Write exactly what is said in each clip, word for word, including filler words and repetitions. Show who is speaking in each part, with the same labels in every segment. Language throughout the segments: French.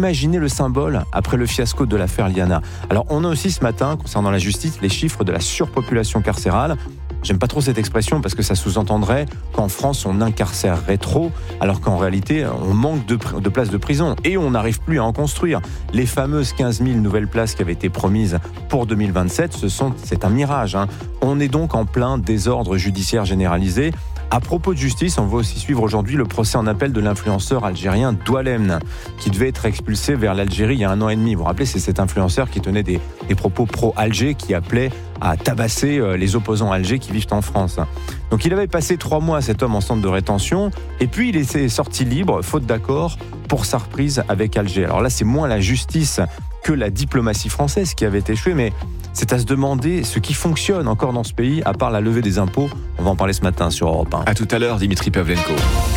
Speaker 1: imaginez le symbole après le fiasco de l'affaire Liana. Alors on a aussi ce matin, concernant la justice, les chiffres de la surpopulation carcérale. J'aime pas trop cette expression parce que ça sous-entendrait qu'en France on incarcérerait trop, alors qu'en réalité on manque de, de places de prison et on n'arrive plus à en construire. Les fameuses quinze mille nouvelles places qui avaient été promises pour deux mille vingt-sept, ce sont, c'est un mirage. Hein. On est donc en plein désordre judiciaire généralisé. À propos de justice, on va aussi suivre aujourd'hui le procès en appel de l'influenceur algérien Doualem, qui devait être expulsé vers l'Algérie il y a un an et demi. Vous vous rappelez, c'est cet influenceur qui tenait des, des propos pro-Alger, qui appelait à tabasser les opposants à Alger qui vivent en France. Donc il avait passé trois mois, cet homme, en centre de rétention, et puis il est sorti libre, faute d'accord, pour sa reprise avec Alger. Alors là, c'est moins la justice que la diplomatie française qui avait échoué, mais c'est à se demander ce qui fonctionne encore dans ce pays, à part la levée des impôts. On va en parler ce matin sur Europe un.
Speaker 2: À tout à l'heure, Dimitri Pavlenko.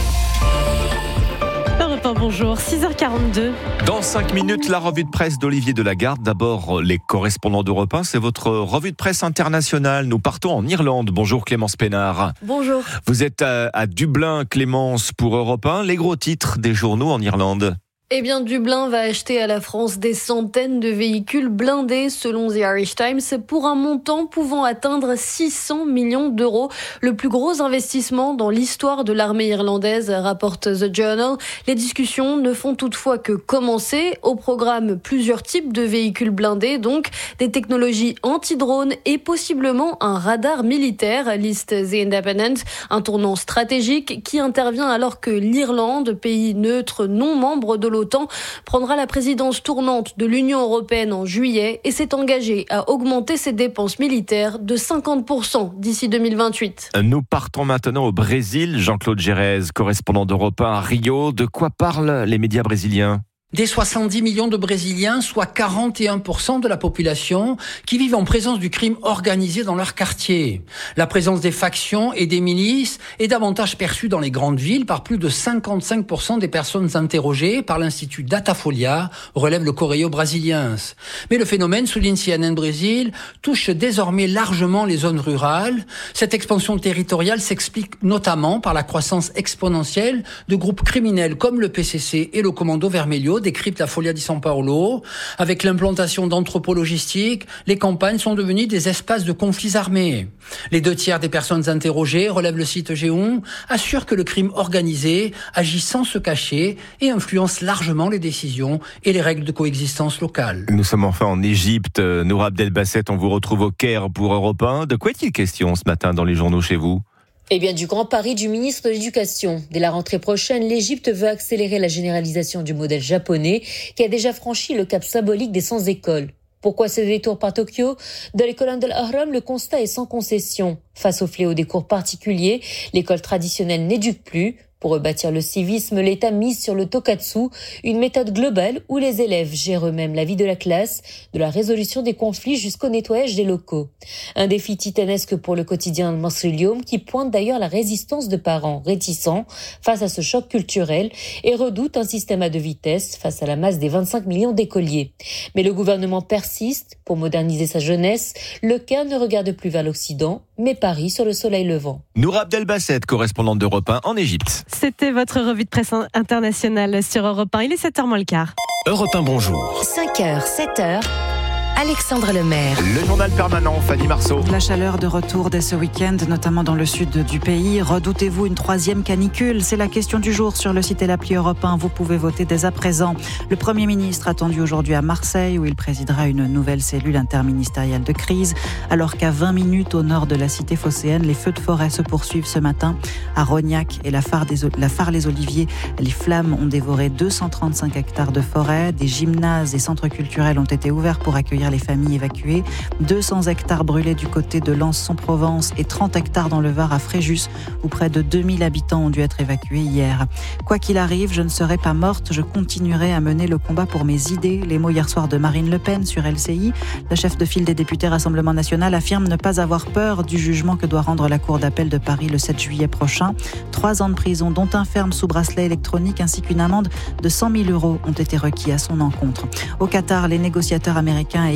Speaker 3: Europe un, bonjour, six heures quarante-deux.
Speaker 2: Dans cinq minutes, la revue de presse d'Olivier Delagarde. D'abord, les correspondants d'Europe un, c'est votre revue de presse internationale. Nous partons en Irlande. Bonjour Clémence Pénard.
Speaker 3: Bonjour.
Speaker 2: Vous êtes à, à Dublin, Clémence, pour Europe un. Les gros titres des journaux en Irlande.
Speaker 3: Eh bien, Dublin va acheter à la France des centaines de véhicules blindés, selon The Irish Times, pour un montant pouvant atteindre six cents millions d'euros. Le plus gros investissement dans l'histoire de l'armée irlandaise, rapporte The Journal. Les discussions ne font toutefois que commencer. Au programme, plusieurs types de véhicules blindés, donc des technologies anti-drones et possiblement un radar militaire, liste The Independent. Un tournant stratégique qui intervient alors que l'Irlande, pays neutre non membre de l'O T A N, l'O T A N prendra la présidence tournante de l'Union européenne en juillet et s'est engagé à augmenter ses dépenses militaires de cinquante pour cent d'ici deux mille vingt-huit.
Speaker 2: Nous partons maintenant au Brésil. Jean-Claude Gérez, correspondant d'Europe un à Rio. De quoi parlent les médias brésiliens ?
Speaker 4: Des soixante-dix millions de Brésiliens, soit quarante et un pour cent de la population, qui vivent en présence du crime organisé dans leur quartier. La présence des factions et des milices est davantage perçue dans les grandes villes par plus de cinquante-cinq pour cent des personnes interrogées par l'Institut Datafolha, relève le Correio Brasiliense. Mais le phénomène, souligne C N N Brésil, touche désormais largement les zones rurales. Cette expansion territoriale s'explique notamment par la croissance exponentielle de groupes criminels comme le P C C et le Commando Vermelho, décrypte la Folha de São Paulo. Avec l'implantation d'entrepôts logistiques, les campagnes sont devenues des espaces de conflits armés. Les deux tiers des personnes interrogées, relève le site G un, assurent que le crime organisé agit sans se cacher et influence largement les décisions et les règles de coexistence locales.
Speaker 2: Nous sommes enfin en Égypte. Noura Abdelbasset, on vous retrouve au Caire pour Europe un. De quoi est-il question ce matin dans les journaux chez vous ?
Speaker 5: Eh bien, du grand pari du ministre de l'Éducation. Dès la rentrée prochaine, l'Égypte veut accélérer la généralisation du modèle japonais qui a déjà franchi le cap symbolique des cent écoles. Pourquoi ce détour par Tokyo ? Dans l'école Al-Ahram, le constat est sans concession. Face au fléau des cours particuliers, l'école traditionnelle n'éduque plus. Pour rebâtir le civisme, l'État mise sur le tokatsu, une méthode globale où les élèves gèrent eux-mêmes la vie de la classe, de la résolution des conflits jusqu'au nettoyage des locaux. Un défi titanesque pour le quotidien Masrilium qui pointe d'ailleurs la résistance de parents réticents face à ce choc culturel et redoute un système à deux vitesses face à la masse des vingt-cinq millions d'écoliers. Mais le gouvernement persiste pour moderniser sa jeunesse. Le Caire ne regarde plus vers l'Occident, mais parie sur le soleil levant.
Speaker 2: Noura Abdelbasset, correspondante d'Europe un en Égypte.
Speaker 3: C'était votre revue de presse internationale sur Europe un. Il est sept heures moins le quart.
Speaker 2: Europe un, bonjour.
Speaker 6: cinq heures, sept heures. Alexandre Lemaire.
Speaker 2: Le journal permanent, Fanny Marceau.
Speaker 7: La chaleur de retour dès ce week-end, notamment dans le sud du pays. Redoutez-vous une troisième canicule ? C'est la question du jour sur le site et l'appli Europe un. Vous pouvez voter dès à présent. Le Premier ministre attendu aujourd'hui à Marseille, où il présidera une nouvelle cellule interministérielle de crise. Alors qu'à vingt minutes au nord de la cité phocéenne, les feux de forêt se poursuivent ce matin. À Rognac et la Phare-les-Oliviers, les flammes ont dévoré deux cent trente-cinq hectares de forêt. Des gymnases et centres culturels ont été ouverts pour accueillir les familles évacuées. deux cents hectares brûlés du côté de Lens-en-Provence et trente hectares dans le Var à Fréjus, où près de deux mille habitants ont dû être évacués hier. Quoi qu'il arrive, je ne serai pas morte, je continuerai à mener le combat pour mes idées. Les mots hier soir de Marine Le Pen sur L C I. La chef de file des députés Rassemblement National affirme ne pas avoir peur du jugement que doit rendre la Cour d'appel de Paris le sept juillet prochain. Trois ans de prison, dont un ferme sous bracelet électronique ainsi qu'une amende de cent mille euros ont été requis à son encontre. Au Qatar, les négociateurs américains et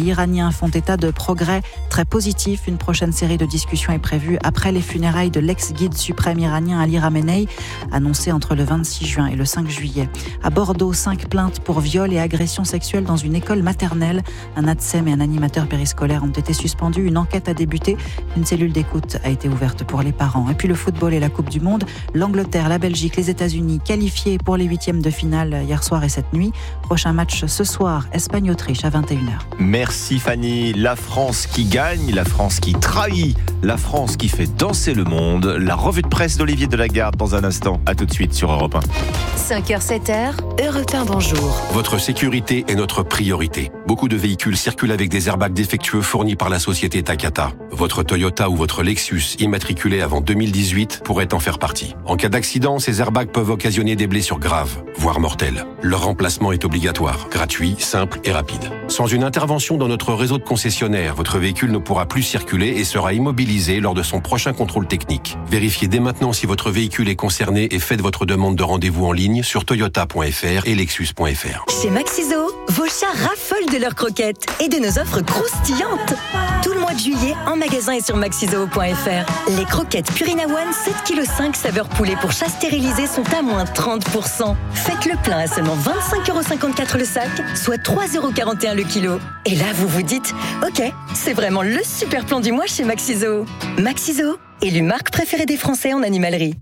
Speaker 7: et iraniens font état de progrès très positifs. Une prochaine série de discussions est prévue après les funérailles de l'ex-guide suprême iranien Ali Khamenei, annoncées entre le vingt-six juin et le cinq juillet. À Bordeaux, cinq plaintes pour viol et agression sexuelle dans une école maternelle. Un ATSEM et un animateur périscolaire ont été suspendus. Une enquête a débuté. Une cellule d'écoute a été ouverte pour les parents. Et puis le football et la Coupe du Monde. L'Angleterre, la Belgique, les États-Unis qualifiés pour les huitièmes de finale hier soir et cette nuit. Prochain match ce soir, Espagne-Autriche à vingt et une heures.
Speaker 2: Merci Fanny. La France qui gagne, la France qui trahit, la France qui fait danser le monde. La revue de presse d'Olivier Delagarde dans un instant. À tout de suite sur Europe un.
Speaker 6: cinq heures, sept heures, Europe un, bonjour.
Speaker 8: Votre sécurité est notre priorité. Beaucoup de véhicules circulent avec des airbags défectueux fournis par la société Takata. Votre Toyota ou votre Lexus immatriculé avant deux mille dix-huit pourrait en faire partie. En cas d'accident, ces airbags peuvent occasionner des blessures graves, voire mortelles. Leur remplacement est obligatoire, gratuit, simple et rapide. Sans une intervention dans notre réseau de concessionnaires, votre véhicule ne pourra plus circuler et sera immobilisé lors de son prochain contrôle technique. Vérifiez dès maintenant si votre véhicule est concerné et faites votre demande de rendez-vous en ligne sur toyota point f r et lexus point f r.
Speaker 9: Chez Maxiso, vos chats raffolent de leurs croquettes et de nos offres croustillantes. Tout le mois de juillet, en magasin et sur maxiso point f r. Les croquettes Purina One sept virgule cinq kilos saveur poulet pour chat stérilisé sont à moins trente pour cent. Faites le plein à seulement vingt-cinq euros cinquante-quatre le sac, soit trois euros quarante et un le kilo. Et là, vous vous dites, ok, c'est vraiment le super plan du mois chez Maxiso. Maxiso, élue marque préférée des Français en animalerie.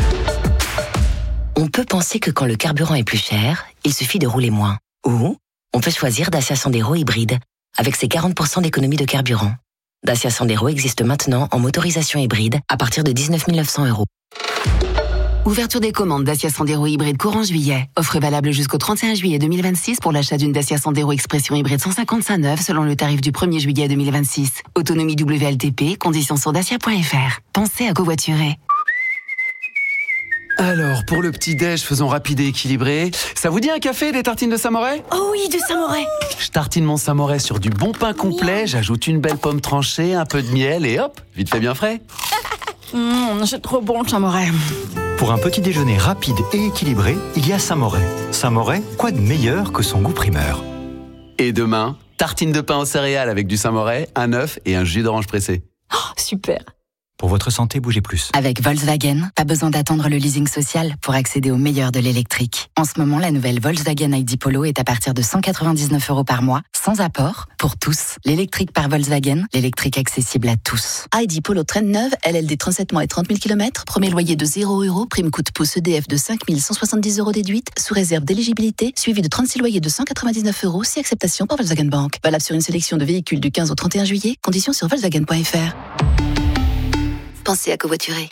Speaker 10: On peut penser que quand le carburant est plus cher, il suffit de rouler moins. Ou on peut choisir Dacia Sandero hybride, avec ses quarante pour cent d'économie de carburant. Dacia Sandero existe maintenant en motorisation hybride à partir de dix-neuf mille neuf cents euros. Ouverture des commandes Dacia Sandero hybride courant juillet. Offre valable jusqu'au trente et un juillet deux mille vingt-six pour l'achat d'une Dacia Sandero Expression hybride cent cinquante-cinq neuve selon le tarif du premier juillet deux mille vingt-six. Autonomie W L T P, conditions sur dacia point f r. Pensez à covoiturer.
Speaker 11: Alors, pour le petit-déj, faisons rapide et équilibré. Ça vous dit un café et des tartines de Saint-Moret ?
Speaker 9: Oh oui, du Saint-Moret.
Speaker 11: Je tartine mon Saint-Moret sur du bon pain complet, j'ajoute une belle pomme tranchée, un peu de miel et hop, vite fait bien frais.
Speaker 9: Mmh, c'est trop bon le Saint-Moret.
Speaker 12: Pour un petit déjeuner rapide et équilibré, il y a Saint-Moret. Saint-Moret, quoi de meilleur que son goût primeur ?
Speaker 11: Et demain, tartine de pain aux céréales avec du Saint-Moret, un œuf et un jus d'orange pressé.
Speaker 9: Oh, super.
Speaker 12: Pour votre santé, bougez plus.
Speaker 10: Avec Volkswagen, pas besoin d'attendre le leasing social pour accéder au meilleur de l'électrique. En ce moment, la nouvelle Volkswagen I D Polo est à partir de cent quatre-vingt-dix-neuf euros par mois, sans apport, pour tous. L'électrique par Volkswagen, l'électrique accessible à tous.
Speaker 13: I D Polo Traîne neuve, L L D trente-sept mois et trente mille kilomètres, premier loyer de zéro euros, prime coût de pouce E D F de cinq mille cent soixante-dix euros déduite, sous réserve d'éligibilité, suivi de trente-six loyers de cent quatre-vingt-dix-neuf euros, si acceptation par Volkswagen Bank. Valable sur une sélection de véhicules du quinze au trente et un juillet, conditions sur volkswagen point f r. Pensez à covoiturer.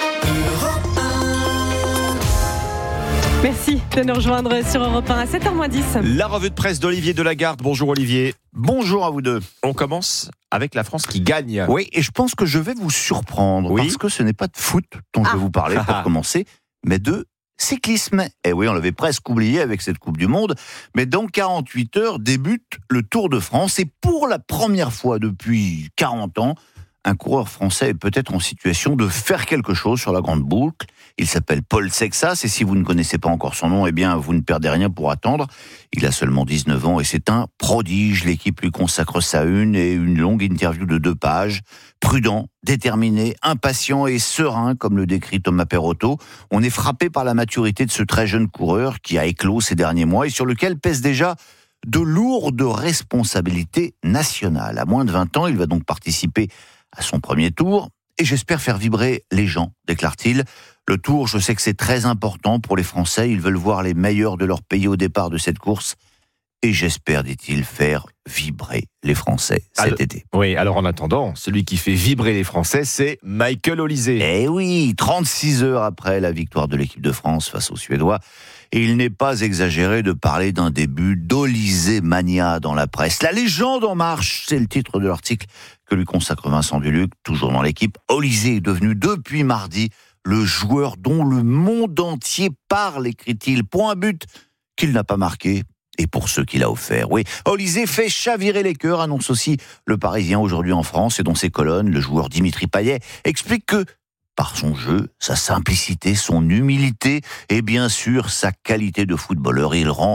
Speaker 14: Merci de nous rejoindre sur Europe un à sept heures moins dix.
Speaker 2: La revue de presse d'Olivier Delagarde. Bonjour Olivier.
Speaker 15: Bonjour à vous deux.
Speaker 2: On commence avec la France qui gagne.
Speaker 15: Oui, et je pense que je vais vous surprendre, oui. parce que ce n'est pas de foot dont ah. je vais vous parler pour commencer, mais de cyclisme. Et oui, on l'avait presque oublié avec cette Coupe du Monde, mais dans quarante-huit heures débute le Tour de France, et pour la première fois depuis quarante ans, un coureur français est peut-être en situation de faire quelque chose sur la grande boucle. Il s'appelle Paul Sexas, et si vous ne connaissez pas encore son nom, eh bien, vous ne perdez rien pour attendre. Il a seulement dix-neuf ans et c'est un prodige. L'équipe lui consacre sa une et une longue interview de deux pages. Prudent, déterminé, impatient et serein, comme le décrit Thomas Perotto. On est frappé par la maturité de ce très jeune coureur qui a éclos ces derniers mois et sur lequel pèse déjà de lourdes responsabilités nationales. À moins de vingt ans, il va donc participer à son premier tour, et j'espère faire vibrer les gens, déclare-t-il. Le tour, je sais que c'est très important pour les Français, ils veulent voir les meilleurs de leur pays au départ de cette course, et j'espère, dit-il, faire vibrer les Français cet
Speaker 2: alors,
Speaker 15: été.
Speaker 2: Oui, alors en attendant, celui qui fait vibrer les Français, c'est Michael Olysée.
Speaker 15: Eh oui, trente-six heures après la victoire de l'équipe de France face aux Suédois, et il n'est pas exagéré de parler d'un début d'Olysée mania dans la presse. La légende en marche, c'est le titre de l'article que lui consacre Vincent Duluc, toujours dans l'équipe. Olysée est devenu depuis mardi le joueur dont le monde entier parle, écrit-il, pour un but qu'il n'a pas marqué et pour ceux qu'il a offert. Oui, Olysée fait chavirer les cœurs, annonce aussi le Parisien aujourd'hui en France, et dans ses colonnes, le joueur Dimitri Payet explique que par son jeu, sa simplicité, son humilité et bien sûr sa qualité de footballeur, il rend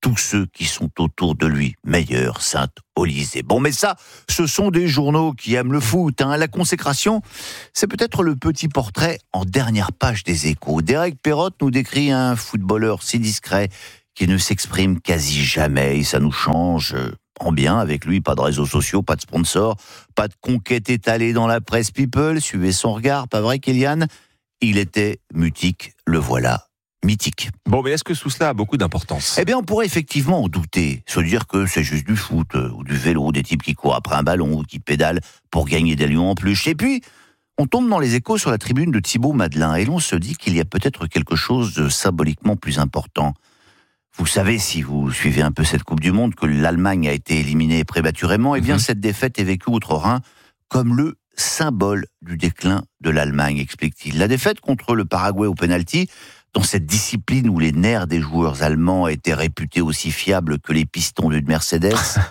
Speaker 15: tous ceux qui sont autour de lui. Meilleur Saint-Olysée. Bon, mais ça, ce sont des journaux qui aiment le foot. Hein. La consécration, c'est peut-être le petit portrait en dernière page des Échos. Derek Perrotte nous décrit un footballeur si discret qui ne s'exprime quasi jamais. Et ça nous change en bien avec lui. Pas de réseaux sociaux, pas de sponsors, pas de conquête étalée dans la presse people. Suivez son regard, pas vrai, Kéliane ? Il était mutique, le voilà. Mythique.
Speaker 2: Bon, mais est-ce que sous cela a beaucoup d'importance ?
Speaker 15: Eh bien, on pourrait effectivement en douter. Se dire que c'est juste du foot, euh, ou du vélo, des types qui courent après un ballon, ou qui pédalent pour gagner des lions en plus. Et puis, on tombe dans les Échos sur la tribune de Thibaut Madelin, et l'on se dit qu'il y a peut-être quelque chose de symboliquement plus important. Vous savez, si vous suivez un peu cette Coupe du Monde, que l'Allemagne a été éliminée prématurément, eh bien, mmh. cette défaite est vécue outre-Rhin comme le symbole du déclin de l'Allemagne, explique-t-il. La défaite contre le Paraguay au pénalty, dans cette discipline où les nerfs des joueurs allemands étaient réputés aussi fiables que les pistons d'une Mercedes,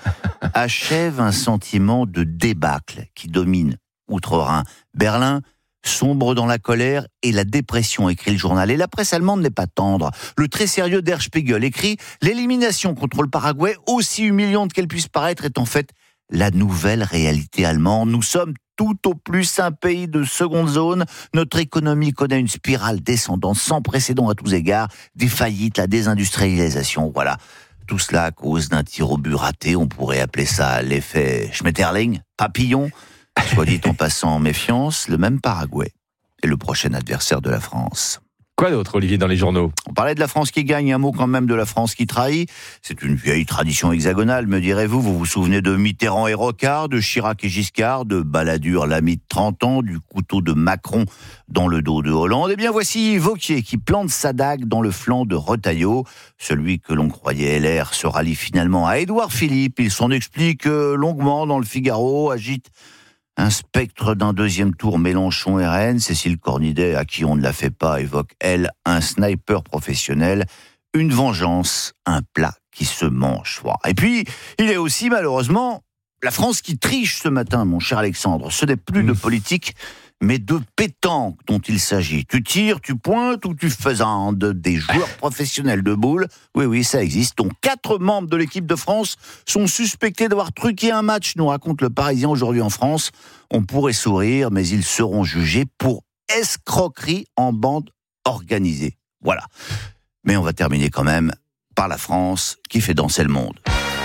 Speaker 15: achève un sentiment de débâcle qui domine outre-Rhin. Berlin sombre dans la colère et la dépression, écrit le journal. Et la presse allemande n'est pas tendre. Le très sérieux Der Spiegel écrit « L'élimination contre le Paraguay, aussi humiliante qu'elle puisse paraître, est en fait la nouvelle réalité allemande. Nous sommes tout au plus un pays de seconde zone. Notre économie connaît une spirale descendante sans précédent à tous égards. Des faillites, la désindustrialisation, voilà. Tout cela à cause d'un tir au but raté. On pourrait appeler ça l'effet Schmetterling, papillon. Soit dit en passant, méfiance, le même Paraguay est le prochain adversaire de la France.
Speaker 2: Quoi d'autre, Olivier, dans les journaux ?
Speaker 15: On parlait de la France qui gagne, un mot quand même de la France qui trahit. C'est une vieille tradition hexagonale, me direz-vous. Vous vous souvenez de Mitterrand et Rocard, de Chirac et Giscard, de Balladur, l'ami de trente ans, du couteau de Macron dans le dos de Hollande. Eh bien, voici Wauquiez qui plante sa dague dans le flanc de Retailleau. Celui que l'on croyait L R se rallie finalement à Édouard Philippe. Il s'en explique longuement dans le Figaro, agite un spectre d'un deuxième tour Mélenchon-R N. Cécile Cornidet, à qui on ne la fait pas, évoque, elle, un sniper professionnel, une vengeance, un plat qui se mange. Et puis, il est aussi, malheureusement, la France qui triche ce matin, mon cher Alexandre. Ce n'est plus mmh. de politique, mais de pétanque dont il s'agit. Tu tires, tu pointes ou tu faisandes des joueurs professionnels de boules. Oui, oui, ça existe. Donc, quatre membres de l'équipe de France sont suspectés d'avoir truqué un match, nous raconte le Parisien aujourd'hui en France. On pourrait sourire, mais ils seront jugés pour escroquerie en bande organisée. Voilà. Mais on va terminer quand même par la France qui fait danser le monde.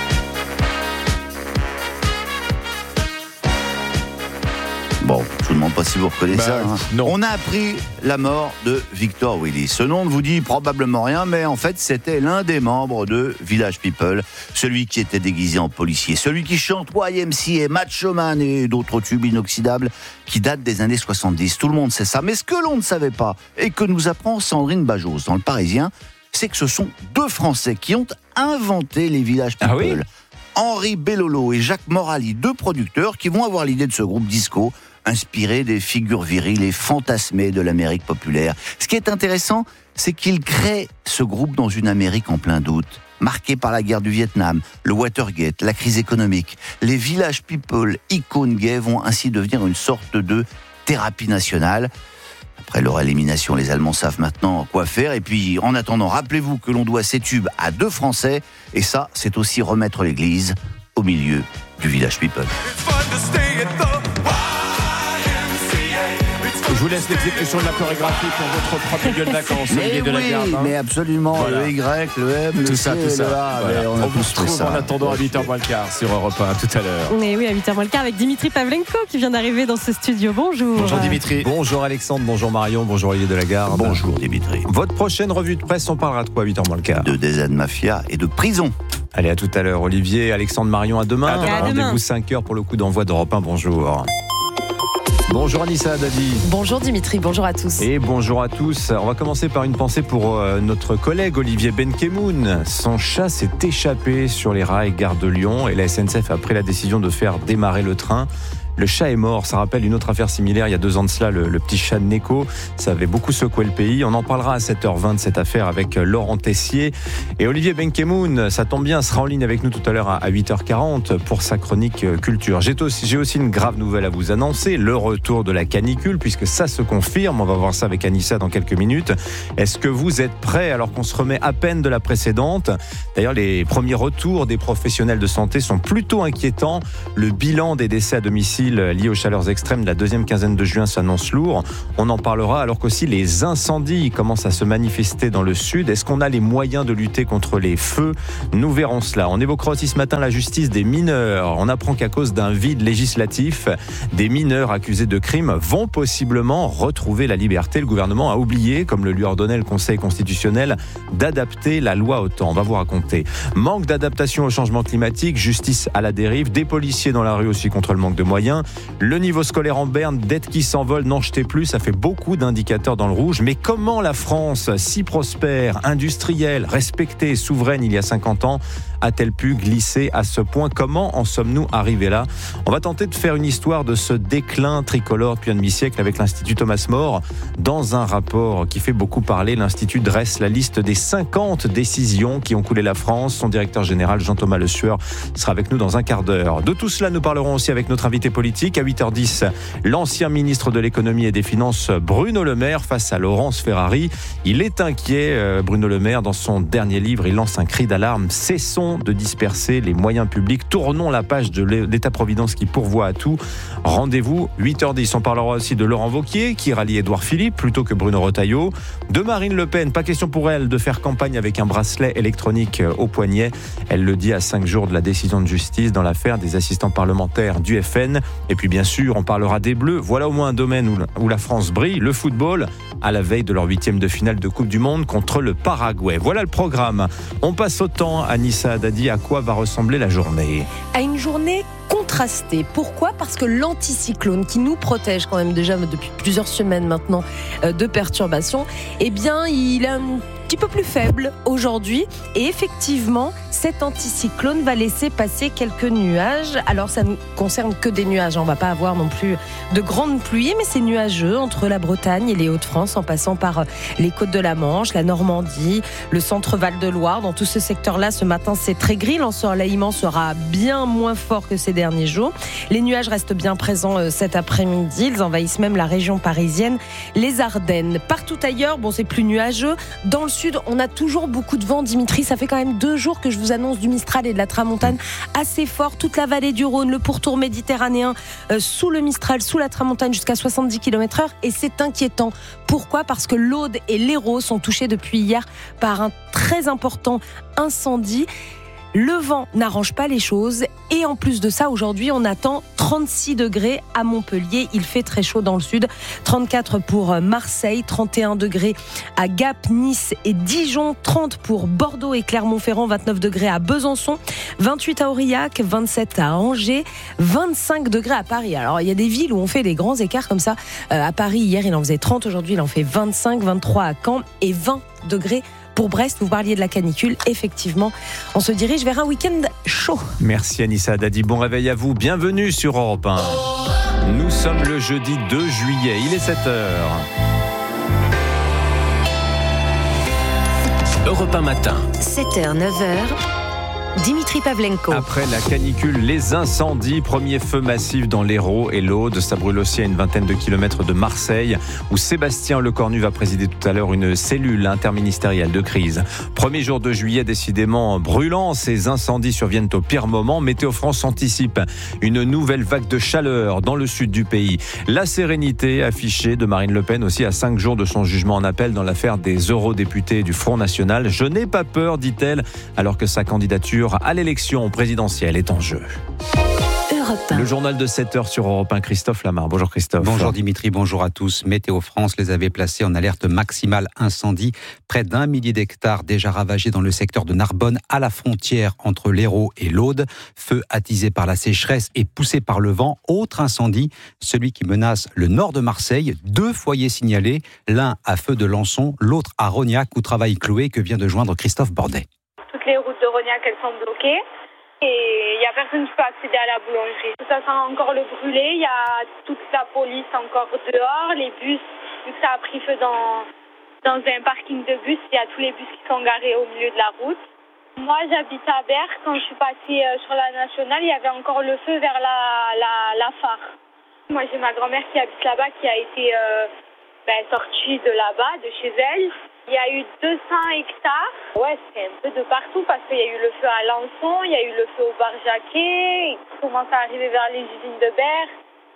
Speaker 15: Bon, je vous demande pas si vous reconnaissez bah, ça. Hein. Non. On a appris la mort de Victor Willis. Ce nom ne vous dit probablement rien, mais en fait, c'était l'un des membres de Village People, celui qui était déguisé en policier, celui qui chante Y M C A, Macho Man et d'autres tubes inoxydables qui datent des années soixante-dix. Tout le monde sait ça. Mais ce que l'on ne savait pas, et que nous apprend Sandrine Bajos dans Le Parisien, c'est que ce sont deux Français qui ont inventé les Village People. Ah oui ? Henri Bellolo et Jacques Morali, deux producteurs qui vont avoir l'idée de ce groupe disco, inspiré des figures viriles et fantasmées de l'Amérique populaire. Ce qui est intéressant, c'est qu'ils créent ce groupe dans une Amérique en plein doute, marquée par la guerre du Vietnam, le Watergate, la crise économique. Les Village People, icônes gays, vont ainsi devenir une sorte de thérapie nationale. Après leur élimination, les Allemands savent maintenant quoi faire. Et puis, en attendant, rappelez-vous que l'on doit ces tubes à deux Français. Et ça, c'est aussi remettre l'église au milieu du Village People.
Speaker 2: Je vous laisse l'exécution de la chorégraphie pour votre propre gueule de vacances, Olivier de la Garde.
Speaker 15: Oui, hein. Mais absolument, voilà. Le Y, le M,
Speaker 2: tout
Speaker 15: le
Speaker 2: ça,
Speaker 15: C,
Speaker 2: tout ça.
Speaker 15: le A.
Speaker 2: Voilà.
Speaker 15: On,
Speaker 2: on vous retrouve ça. En attendant à huit heures moins le quart sur Europe un tout à l'heure.
Speaker 14: Mais oui, à huit heures moins le quart avec Dimitri Pavlenko qui vient d'arriver dans ce studio. Bonjour.
Speaker 2: Bonjour Dimitri.
Speaker 1: Bonjour Alexandre, bonjour Marion, bonjour Olivier de la Garde.
Speaker 15: Bonjour Dimitri.
Speaker 1: Votre prochaine revue de presse, on parlera de quoi à huit heures moins le quart ?
Speaker 15: De D Z Mafia et de prison.
Speaker 1: Allez, à tout à l'heure. Olivier, Alexandre, Marion, à demain.
Speaker 14: À demain.
Speaker 1: Rendez-vous cinq heures pour le coup d'envoi d'Europe un. Bonjour. Bonjour Anissa Dadi.
Speaker 16: Bonjour Dimitri, bonjour à tous.
Speaker 1: Et bonjour à tous. On va commencer par une pensée pour euh, notre collègue Olivier Benkemoun. Son chat s'est échappé sur les rails gare de Lyon et la S N C F a pris la décision de faire démarrer le train. Le chat est mort. Ça rappelle une autre affaire similaire il y a deux ans de cela, le, le petit chat de Neko. Ça avait beaucoup secoué le pays. On en parlera à sept heures vingt de cette affaire avec Laurent Tessier. Et Olivier Benkemoun, ça tombe bien, sera en ligne avec nous tout à l'heure à huit heures quarante pour sa chronique culture. J'ai aussi, j'ai aussi une grave nouvelle à vous annoncer, le retour de la canicule, puisque ça se confirme. On va voir ça avec Anissa dans quelques minutes. Est-ce que vous êtes prêts alors qu'on se remet à peine de la précédente ? D'ailleurs, les premiers retours des professionnels de santé sont plutôt inquiétants. Le bilan des décès à domicile liés aux chaleurs extrêmes de la deuxième quinzaine de juin s'annonce lourd. On en parlera alors qu'aussi les incendies commencent à se manifester dans le sud. Est-ce qu'on a les moyens de lutter contre les feux ? Nous verrons cela. On évoquera aussi ce matin la justice des mineurs. On apprend qu'à cause d'un vide législatif, des mineurs accusés de crimes vont possiblement retrouver la liberté. Le gouvernement a oublié, comme le lui ordonnait le Conseil constitutionnel, d'adapter la loi au temps. On va vous raconter. Manque d'adaptation au changement climatique, justice à la dérive, des policiers dans la rue aussi contre le manque de moyens. Le niveau scolaire en berne, dette qui s'envole, n'en jetez plus, ça fait beaucoup d'indicateurs dans le rouge. Mais comment la France, si prospère, industrielle, respectée, souveraine il y a cinquante ans, a-t-elle pu glisser à ce point ? Comment en sommes-nous arrivés là ? On va tenter de faire une histoire de ce déclin tricolore depuis un demi-siècle avec l'Institut Thomas More. Dans un rapport qui fait beaucoup parler, l'Institut dresse la liste des cinquante décisions qui ont coulé la France. Son directeur général, Jean-Thomas Le Sueur, sera avec nous dans un quart d'heure. De tout cela, nous parlerons aussi avec notre invité politique. À huit heures dix, l'ancien ministre de l'économie et des finances, Bruno Le Maire, face à Laurence Ferrari. Il est inquiet, Bruno Le Maire. Dans son dernier livre, il lance un cri d'alarme. Cessons de disperser les moyens publics. Tournons la page de l'État-providence qui pourvoit à tout. Rendez-vous huit heures dix. On parlera aussi de Laurent Wauquiez qui rallie Édouard Philippe plutôt que Bruno Retailleau. De Marine Le Pen, pas question pour elle de faire campagne avec un bracelet électronique au poignet. Elle le dit à cinq jours de la décision de justice dans l'affaire des assistants parlementaires du F N. Et puis bien sûr, on parlera des Bleus. Voilà au moins un domaine où la France brille, le football, à la veille de leur huitième de finale de Coupe du Monde contre le Paraguay. Voilà le programme. On passe au temps. Anissa Haddadi, à quoi va ressembler la journée ?
Speaker 16: À une journée contrastée. Pourquoi ? Parce que l'anticyclone qui nous protège quand même déjà depuis plusieurs semaines maintenant de perturbations, eh bien, il est un petit peu plus faible aujourd'hui. Et effectivement, cet anticyclone va laisser passer quelques nuages. Alors, ça ne concerne que des nuages. On ne va pas avoir non plus de grandes pluies, mais c'est nuageux entre la Bretagne et les Hauts-de-France, en passant par les côtes de la Manche, la Normandie, le centre Val-de-Loire. Dans tout ce secteur-là, ce matin, c'est très gris. L'ensoleillement sera bien moins fort que ces derniers jours. Les nuages restent bien présents cet après-midi. Ils envahissent même la région parisienne, les Ardennes. Partout ailleurs, bon, c'est plus nuageux. Dans le sud, on a toujours beaucoup de vent. Dimitri, ça fait quand même deux jours que je vous annonce du Mistral et de la Tramontane assez fort. Toute la vallée du Rhône, le pourtour méditerranéen, euh, sous le Mistral, sous la Tramontane, jusqu'à soixante-dix kilomètres heure. Et c'est inquiétant. Pourquoi ? Parce que l'Aude et l'Hérault sont touchés depuis hier par un très important incendie. Le vent n'arrange pas les choses et en plus de ça, aujourd'hui, on attend trente-six degrés à Montpellier. Il fait très chaud dans le sud. trente-quatre pour Marseille, trente et un degrés à Gap, Nice et Dijon, trente pour Bordeaux et Clermont-Ferrand, vingt-neuf degrés à Besançon, vingt-huit à Aurillac, vingt-sept à Angers, vingt-cinq degrés à Paris. Alors, il y a des villes où on fait des grands écarts comme ça. Euh, à Paris, hier, il en faisait trente. Aujourd'hui, il en fait vingt-cinq, vingt-trois à Caen et vingt degrés pour Brest. Vous parliez de la canicule. Effectivement, on se dirige vers un week-end chaud.
Speaker 1: Merci Anissa Haddadi. Bon réveil à vous. Bienvenue sur Europe un. Nous sommes le jeudi deux juillet. Il est sept heures.
Speaker 6: Europe un matin. sept heures, neuf heures. Dimitri Pavlenko.
Speaker 1: Après la canicule, les incendies, premier feu massif dans l'Hérault et l'Aude. Ça brûle aussi à une vingtaine de kilomètres de Marseille, où Sébastien Lecornu va présider tout à l'heure une cellule interministérielle de crise. Premier jour de juillet, décidément brûlant. Ces incendies surviennent au pire moment. Météo France anticipe une nouvelle vague de chaleur dans le sud du pays. La sérénité affichée de Marine Le Pen aussi à cinq jours de son jugement en appel dans l'affaire des eurodéputés du Front National. Je n'ai pas peur, dit-elle, alors que sa candidature à l'élection présidentielle est en jeu. Le journal de sept heures sur Europe un, Christophe Lamar. Bonjour Christophe.
Speaker 17: Bonjour Dimitri, bonjour à tous. Météo France les avait placés en alerte maximale incendie. Près d'un millier d'hectares déjà ravagés dans le secteur de Narbonne, à la frontière entre l'Hérault et l'Aude. Feu attisé par la sécheresse et poussé par le vent. Autre incendie, celui qui menace le nord de Marseille. Deux foyers signalés, l'un à Feu de Lançon, l'autre à Rognac où travaille Chloé que vient de joindre Christophe Bordet.
Speaker 18: Toutes les routes de Rognac, elles sont bloquées. et il n'y a personne qui peut accéder à la boulangerie. Ça sent encore le brûlé, il y a toute la police encore dehors, les bus, vu que ça a pris feu dans, dans un parking de bus, il y a tous les bus qui sont garés au milieu de la route. Moi, j'habite à Berre. Quand je suis passée sur la nationale, il y avait encore le feu vers la, la, la phare. Moi, j'ai ma grand-mère qui habite là-bas, qui a été euh, ben, sortie de là-bas, de chez elle. Il y a eu deux cents hectares. Ouais, c'est un peu de partout parce qu'il y a eu le feu à Lançon, il y a eu le feu au Bar-Jacquet, il commence à arriver vers les usines de Berre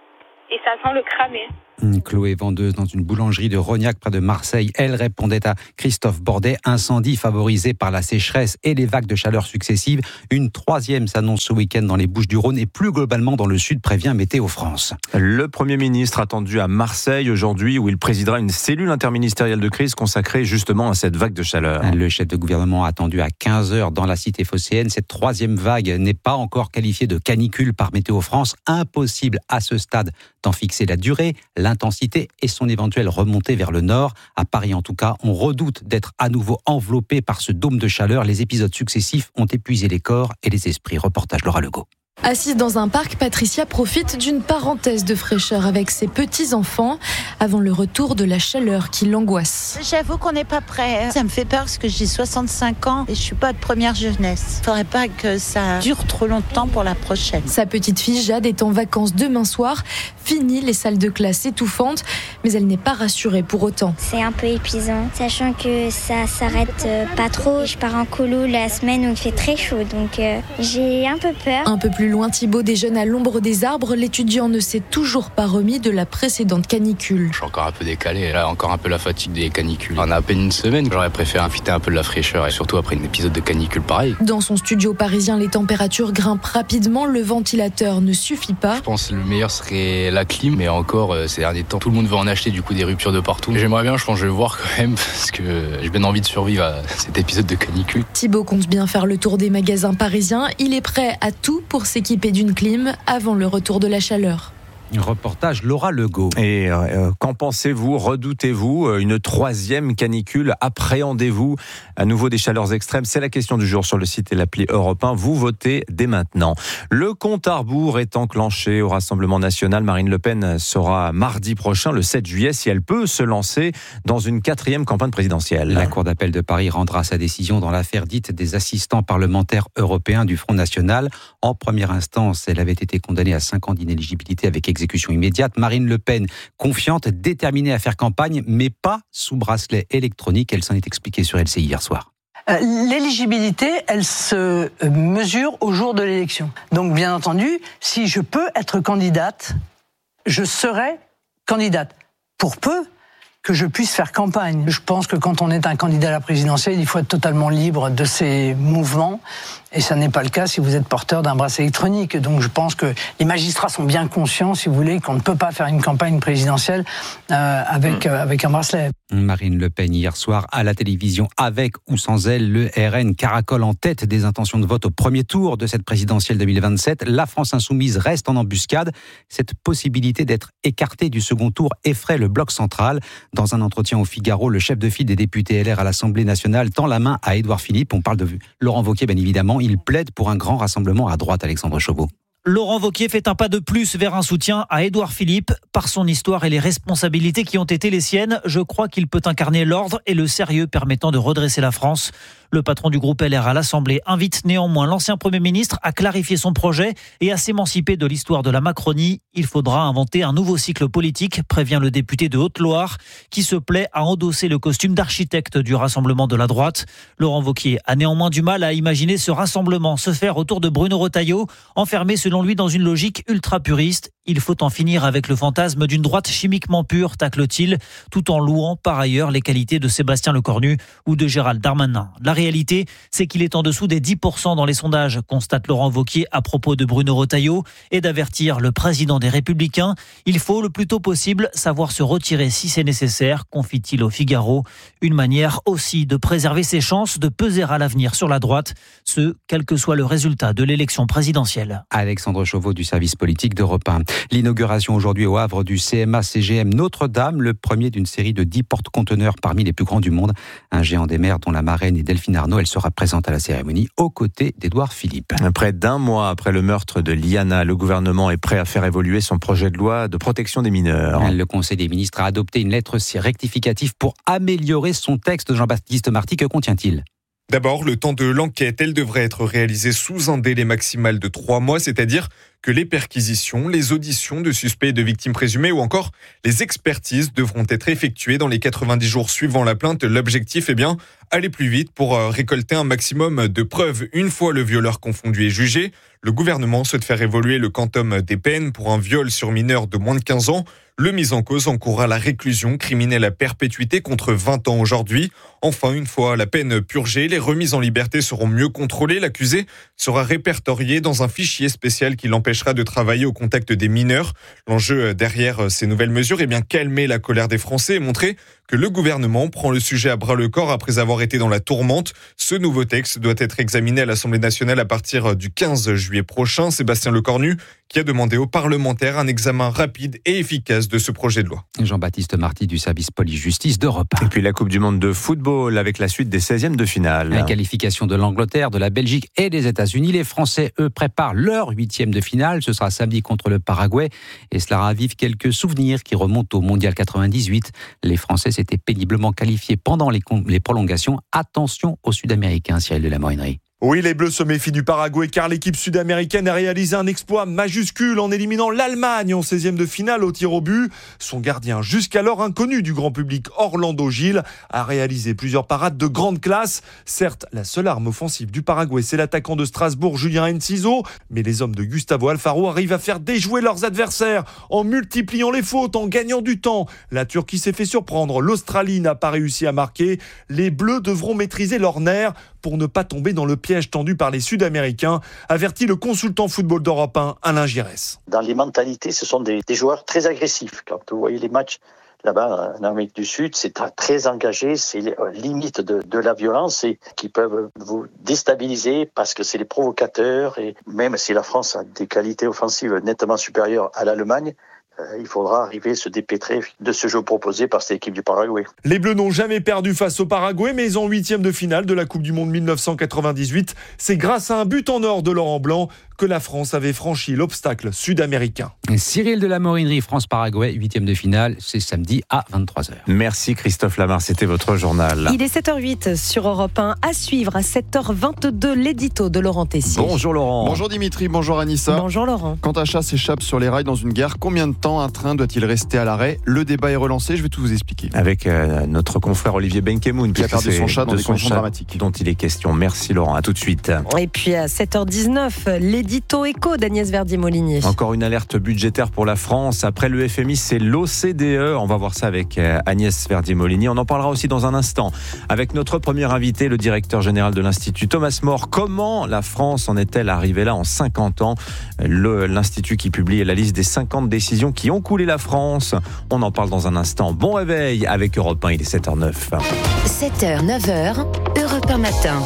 Speaker 18: et ça sent le cramer.
Speaker 17: Chloé, vendeuse dans une boulangerie de Rognac près de Marseille, elle répondait à Christophe Bordet. Incendie favorisé par la sécheresse et les vagues de chaleur successives. Une troisième s'annonce ce week-end dans les Bouches-du-Rhône et plus globalement dans le sud, prévient Météo France.
Speaker 1: Le Premier ministre attendu à Marseille aujourd'hui où il présidera une cellule interministérielle de crise consacrée justement à cette vague de chaleur.
Speaker 17: Le chef de gouvernement attendu à quinze heures dans la cité phocéenne. Cette troisième vague n'est pas encore qualifiée de canicule par Météo France. Impossible à ce stade d'en fixer la durée, l'intensité et son éventuelle remontée vers le nord. À Paris en tout cas, on redoute d'être à nouveau enveloppé par ce dôme de chaleur. Les épisodes successifs ont épuisé les corps et les esprits. Reportage Laura Legault.
Speaker 19: Assise dans un parc, Patricia profite d'une parenthèse de fraîcheur avec ses petits-enfants avant le retour de la chaleur qui l'angoisse.
Speaker 20: J'avoue qu'on n'est pas prêt. Ça me fait peur parce que j'ai soixante-cinq ans et je suis pas de première jeunesse. Faudrait pas que ça dure trop longtemps pour la prochaine.
Speaker 19: Sa petite fille Jade est en vacances demain soir. Fini les salles de classe étouffantes, mais elle n'est pas rassurée pour autant.
Speaker 21: C'est un peu épuisant, sachant que ça s'arrête pas trop. Je pars en colo la semaine où il fait très chaud, donc euh, j'ai un peu peur.
Speaker 19: Un peu plus loin, Thibaut déjeune à l'ombre des arbres. L'étudiant ne s'est toujours pas remis de la précédente canicule.
Speaker 22: Je suis encore un peu décalé, là encore un peu la fatigue des canicules. On a à peine une semaine, j'aurais préféré inviter un peu de la fraîcheur et surtout après un épisode de canicule pareil.
Speaker 19: Dans son studio parisien, les températures grimpent rapidement, le ventilateur ne suffit pas.
Speaker 22: Je pense que le meilleur serait la clim, mais encore ces derniers temps, tout le monde veut en acheter, du coup des ruptures de partout. J'aimerais bien, je pense que je vais le voir quand même, parce que j'ai bien envie de survivre à cet épisode de canicule.
Speaker 19: Thibaut compte bien faire le tour des magasins parisiens. Il est prêt à tout pour s'équiper d'une clim avant le retour de la chaleur.
Speaker 17: Reportage Laura Legault.
Speaker 1: Et euh, qu'en pensez-vous? Redoutez-vous une troisième canicule? Appréhendez-vous à nouveau des chaleurs extrêmes? C'est la question du jour sur le site et l'appli Europe un. Vous votez dès maintenant. Le compte à rebours est enclenché au Rassemblement national. Marine Le Pen sera mardi prochain, le sept juillet, si elle peut se lancer dans une quatrième campagne présidentielle.
Speaker 17: La Cour d'appel de Paris rendra sa décision dans l'affaire dite des assistants parlementaires européens du Front National. En première instance, elle avait été condamnée à cinq ans d'inéligibilité avec exécution immédiate. Marine Le Pen, confiante, déterminée à faire campagne, mais pas sous bracelet électronique. Elle s'en est expliquée sur L C I hier soir.
Speaker 23: Euh, l'éligibilité, elle se mesure au jour de l'élection. Donc, bien entendu, si je peux être candidate, je serai candidate. Pour peu que je puisse faire campagne. Je pense que quand on est un candidat à la présidentielle, il faut être totalement libre de ses mouvements. Et ça n'est pas le cas si vous êtes porteur d'un bracelet électronique. Donc je pense que les magistrats sont bien conscients, si vous voulez, qu'on ne peut pas faire une campagne présidentielle euh, avec, euh, avec un bracelet.
Speaker 17: Marine Le Pen hier soir à la télévision, avec ou sans elle, le R N caracole en tête des intentions de vote au premier tour de cette présidentielle deux mille vingt-sept. La France insoumise reste en embuscade. Cette possibilité d'être écartée du second tour effraie le bloc central. Dans un entretien au Figaro, le chef de file des députés L R à l'Assemblée nationale tend la main à Édouard Philippe. On parle de Laurent Wauquiez, bien évidemment. Il plaide pour un grand rassemblement à droite, Alexandre Chauveau.
Speaker 24: Laurent Wauquiez fait un pas de plus vers un soutien à Édouard Philippe. Par son histoire et les responsabilités qui ont été les siennes, je crois qu'il peut incarner l'ordre et le sérieux permettant de redresser la France. Le patron du groupe L R à l'Assemblée invite néanmoins l'ancien Premier ministre à clarifier son projet et à s'émanciper de l'histoire de la Macronie. Il faudra inventer un nouveau cycle politique, prévient le député de Haute-Loire, qui se plaît à endosser le costume d'architecte du rassemblement de la droite. Laurent Wauquiez a néanmoins du mal à imaginer ce rassemblement se faire autour de Bruno Retailleau, enfermé selon lui dans une logique ultra-puriste. Il faut en finir avec le fantasme d'une droite chimiquement pure, tacle-t-il, tout en louant par ailleurs les qualités de Sébastien Lecornu ou de Gérald Darmanin. La réalité, c'est qu'il est en dessous des dix pour cent dans les sondages, constate Laurent Wauquiez à propos de Bruno Retailleau, et d'avertir le président des Républicains. Il faut le plus tôt possible savoir se retirer si c'est nécessaire, confie-t-il au Figaro. Une manière aussi de préserver ses chances de peser à l'avenir sur la droite, ce, quel que soit le résultat de l'élection présidentielle.
Speaker 17: Alex Alexandre Chauveau du service politique d'Europe un. L'inauguration aujourd'hui au Havre du C M A C G M Notre-Dame, le premier d'une série de dix porte-conteneurs parmi les plus grands du monde. Un géant des mers dont la marraine est Delphine Arnaud. Elle sera présente à la cérémonie aux côtés d'Édouard Philippe.
Speaker 1: Près d'un mois après le meurtre de Liana, le gouvernement est prêt à faire évoluer son projet de loi de protection des mineurs.
Speaker 17: Le Conseil des ministres a adopté une lettre rectificative pour améliorer son texte. Jean-Baptiste Marty, que contient-il ?
Speaker 3: D'abord, le temps de l'enquête, elle devrait être réalisée sous un délai maximal de trois mois, c'est-à-dire que les perquisitions, les auditions de suspects et de victimes présumées ou encore les expertises devront être effectuées dans les quatre-vingt-dix jours suivant la plainte. L'objectif est bien aller plus vite pour récolter un maximum de preuves. Une fois le violeur confondu et jugé, le gouvernement souhaite faire évoluer le quantum des peines pour un viol sur mineur de moins de quinze ans. Le mis en cause encourra la réclusion criminelle à perpétuité contre vingt ans aujourd'hui. Enfin, une fois la peine purgée, les remises en liberté seront mieux contrôlées. L'accusé sera répertorié dans un fichier spécial qui l'empêchera de travailler au contact des mineurs. L'enjeu derrière ces nouvelles mesures est bien calmer la colère des Français et montrer que le gouvernement prend le sujet à bras-le-corps après avoir été dans la tourmente. Ce nouveau texte doit être examiné à l'Assemblée nationale à partir du quinze juillet prochain. Sébastien Lecornu qui a demandé aux parlementaires un examen rapide et efficace de ce projet de loi.
Speaker 17: Jean-Baptiste Marty du service police-justice d'Europe un.
Speaker 1: Et puis la Coupe du Monde de football avec la suite des seizièmes de finale.
Speaker 17: La qualification de l'Angleterre, de la Belgique et des États-Unis. Les Français, eux, préparent leur huitième de finale. Ce sera samedi contre le Paraguay. Et cela ravive quelques souvenirs qui remontent au Mondial quatre-vingt-dix-huit. Les Français s'étaient péniblement qualifiés pendant les, les prolongations. Attention aux Sud-Américains, Cyril de la Morinerie.
Speaker 4: Oui, les Bleus se méfient du Paraguay car l'équipe sud-américaine a réalisé un exploit majuscule en éliminant l'Allemagne en seizième de finale au tir au but. Son gardien, jusqu'alors inconnu du grand public, Orlando Gil, a réalisé plusieurs parades de grande classe. Certes, la seule arme offensive du Paraguay, c'est l'attaquant de Strasbourg, Julien Enciso, mais les hommes de Gustavo Alfaro arrivent à faire déjouer leurs adversaires en multipliant les fautes, en gagnant du temps. La Turquie s'est fait surprendre, l'Australie n'a pas réussi à marquer. Les Bleus devront maîtriser leurs nerfs pour ne pas tomber dans le piège tendu par les Sud-Américains, avertit le consultant football d'Europe un, Alain Giresse.
Speaker 5: Dans les mentalités, ce sont des, des joueurs très agressifs. Quand vous voyez les matchs là-bas en Amérique du Sud, c'est très engagé, c'est limite de, de la violence et qui peuvent vous déstabiliser parce que c'est les provocateurs. Et même si la France a des qualités offensives nettement supérieures à l'Allemagne, il faudra arriver à se dépêtrer de ce jeu proposé par cette équipe du Paraguay.
Speaker 4: Les Bleus n'ont jamais perdu face au Paraguay, mais en huitième de finale de la Coupe du Monde mille neuf cent quatre-vingt-dix-huit, c'est grâce à un but en or de Laurent Blanc que la France avait franchi l'obstacle sud-américain.
Speaker 17: Cyril de la Morinerie, France-Paraguay, huitième de finale, c'est samedi à vingt-trois heures.
Speaker 1: Merci Christophe Lamar, c'était votre journal.
Speaker 16: Il est sept heures huit sur Europe un, à suivre à sept heures vingt-deux l'édito de Laurent Tessier.
Speaker 1: Bonjour Laurent.
Speaker 7: Bonjour Dimitri, bonjour Anissa.
Speaker 16: Bonjour Laurent.
Speaker 7: Quand un chat s'échappe sur les rails dans une gare, combien de temps un train doit-il rester à l'arrêt ? Le débat est relancé, je vais tout vous expliquer.
Speaker 1: Avec euh, notre confrère Olivier Benkemoun,
Speaker 7: qui a perdu son chat dans des conditions dramatiques.
Speaker 1: Dont il est question. Merci Laurent, à tout de suite.
Speaker 16: Et puis à sept heures dix-neuf, l'édito éco d'Agnès Verdier-Molinier.
Speaker 1: Encore une alerte budgétaire pour la France. Après le F M I, c'est l'O C D E. On va voir ça avec Agnès Verdier-Molinier. On en parlera aussi dans un instant avec notre premier invité, le directeur général de l'Institut, Thomas More. Comment la France en est-elle arrivée là en cinquante ans ? Le, L'Institut qui publie la liste des cinquante décisions qui ont coulé la France. On en parle dans un instant. Bon réveil avec Europe un, il est sept heures neuf.
Speaker 6: sept heures, neuf heures, Europe un matin.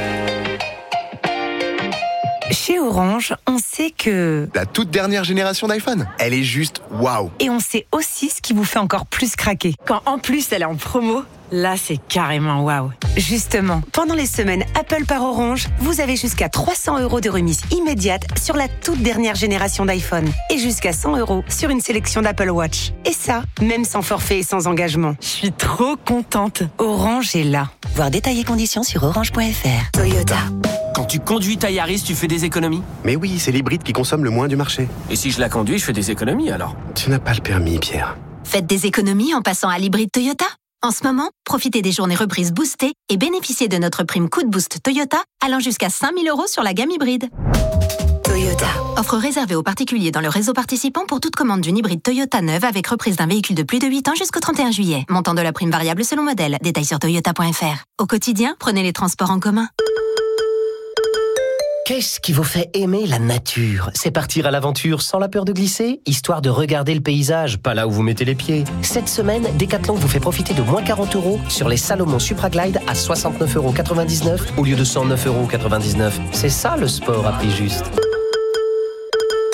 Speaker 6: Chez Orange, on sait que...
Speaker 25: La toute dernière génération d'iPhone, elle est juste waouh.
Speaker 6: Et on sait aussi ce qui vous fait encore plus craquer. Quand en plus elle est en promo, là c'est carrément waouh. Justement, pendant les semaines Apple par Orange, vous avez jusqu'à trois cents euros de remise immédiate sur la toute dernière génération d'iPhone. Et jusqu'à cent euros sur une sélection d'Apple Watch. Et ça, même sans forfait et sans engagement. Je suis trop contente. Orange est là. Voir détails et conditions sur orange point f r. Toyota.
Speaker 26: Quand tu conduis ta Yaris, tu fais des économies ?
Speaker 25: Mais oui, c'est l'hybride qui consomme le moins du marché.
Speaker 26: Et si je la conduis, je fais des économies alors ?
Speaker 25: Tu n'as pas le permis, Pierre.
Speaker 27: Faites des économies en passant à l'hybride Toyota. En ce moment, profitez des journées reprises boostées et bénéficiez de notre prime coup de boost Toyota allant jusqu'à cinq mille euros sur la gamme hybride. Toyota. Offre réservée aux particuliers dans le réseau participant pour toute commande d'une hybride Toyota neuve avec reprise d'un véhicule de plus de huit ans jusqu'au trente et un juillet. Montant de la prime variable selon modèle. Détails sur toyota point f r. Au quotidien, prenez les transports en commun.
Speaker 28: Qu'est-ce qui vous fait aimer la nature ? C'est partir à l'aventure sans la peur de glisser, histoire de regarder le paysage, pas là où vous mettez les pieds. Cette semaine, Decathlon vous fait profiter de moins quarante euros sur les Salomon Supraglide à soixante-neuf euros quatre-vingt-dix-neuf au lieu de cent neuf euros quatre-vingt-dix-neuf. C'est ça le sport à prix juste.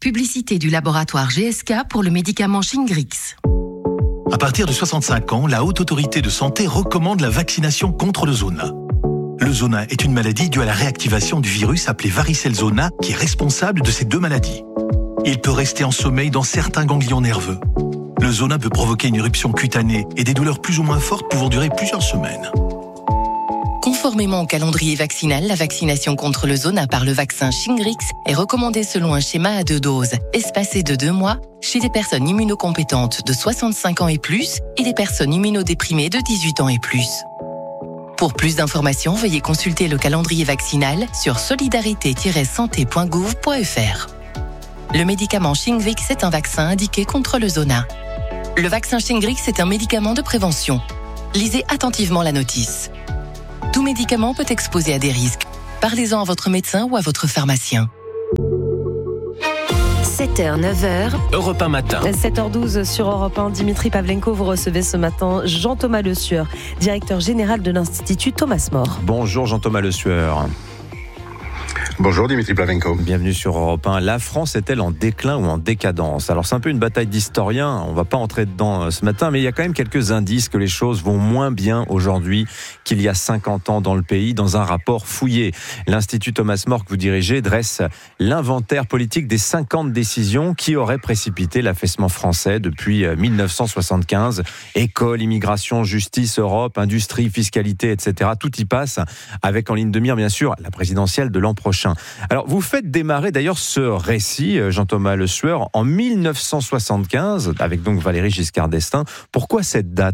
Speaker 2: Publicité du laboratoire G S K pour le médicament Shingrix.
Speaker 8: À partir de soixante-cinq ans, la Haute Autorité de Santé recommande la vaccination contre le zona. Le zona est une maladie due à la réactivation du virus appelé varicelle zona qui est responsable de ces deux maladies. Il peut rester en sommeil dans certains ganglions nerveux. Le zona peut provoquer une éruption cutanée et des douleurs plus ou moins fortes pouvant durer plusieurs semaines.
Speaker 2: Conformément au calendrier vaccinal, la vaccination contre le zona par le vaccin Shingrix est recommandée selon un schéma à deux doses, espacé de deux mois, chez les personnes immunocompétentes de soixante-cinq ans et plus et les personnes immunodéprimées de dix-huit ans et plus. Pour plus d'informations, veuillez consulter le calendrier vaccinal sur solidarité tiret santé point gouv point f r. Le médicament Shingrix est un vaccin indiqué contre le zona. Le vaccin Shingrix est un médicament de prévention. Lisez attentivement la notice. Tout médicament peut exposer à des risques. Parlez-en à votre médecin ou à votre pharmacien.
Speaker 6: sept heures, neuf heures.
Speaker 26: Europe un matin.
Speaker 16: sept heures douze sur Europe un. Dimitri Pavlenko, vous recevez ce matin Jean-Thomas Le Sueur, directeur général de l'Institut Thomas More.
Speaker 1: Bonjour Jean-Thomas Le Sueur.
Speaker 9: Bonjour Dimitri Pavlenko.
Speaker 1: Bienvenue sur Europe un. La France est-elle en déclin ou en décadence ? Alors c'est un peu une bataille d'historiens, on va pas entrer dedans ce matin, mais il y a quand même quelques indices que les choses vont moins bien aujourd'hui qu'il y a cinquante ans dans le pays, dans un rapport fouillé. L'Institut Thomas More que vous dirigez dresse l'inventaire politique des cinquante décisions qui auraient précipité l'affaissement français depuis dix-neuf cent soixante-quinze. École, immigration, justice, Europe, industrie, fiscalité, et cetera. Tout y passe, avec en ligne de mire bien sûr la présidentielle de l'an prochain. Alors, vous faites démarrer d'ailleurs ce récit, Jean-Thomas Le Sueur, en dix-neuf cent soixante-quinze, avec donc Valéry Giscard d'Estaing. Pourquoi cette date ?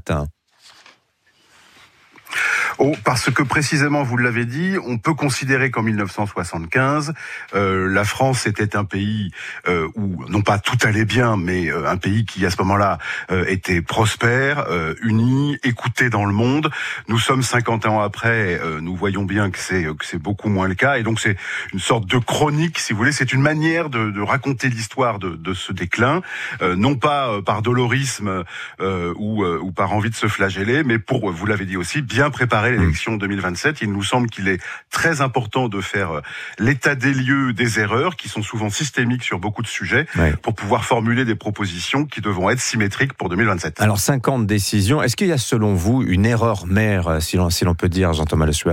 Speaker 9: Oh, parce que précisément, vous l'avez dit, on peut considérer qu'en dix-neuf cent soixante-quinze, euh, la France était un pays euh, où, non pas tout allait bien, mais euh, un pays qui, à ce moment-là, euh, était prospère, euh, uni, écouté dans le monde. Nous sommes cinquante ans après, euh, nous voyons bien que c'est que c'est beaucoup moins le cas, et donc c'est une sorte de chronique, si vous voulez, c'est une manière de, de raconter l'histoire de, de ce déclin, euh, non pas euh, par dolorisme euh, ou, euh, ou par envie de se flageller, mais pour, vous l'avez dit aussi, bien préparer l'élection deux mille vingt-sept. Il nous semble qu'il est très important de faire l'état des lieux des erreurs qui sont souvent systémiques sur beaucoup de sujets, ouais, pour pouvoir formuler des propositions qui devront être symétriques pour deux mille vingt-sept.
Speaker 1: Alors cinquante décisions, est-ce qu'il y a selon vous une erreur mère, si l'on, si l'on peut dire, Jean-Thomas Le Sueur ?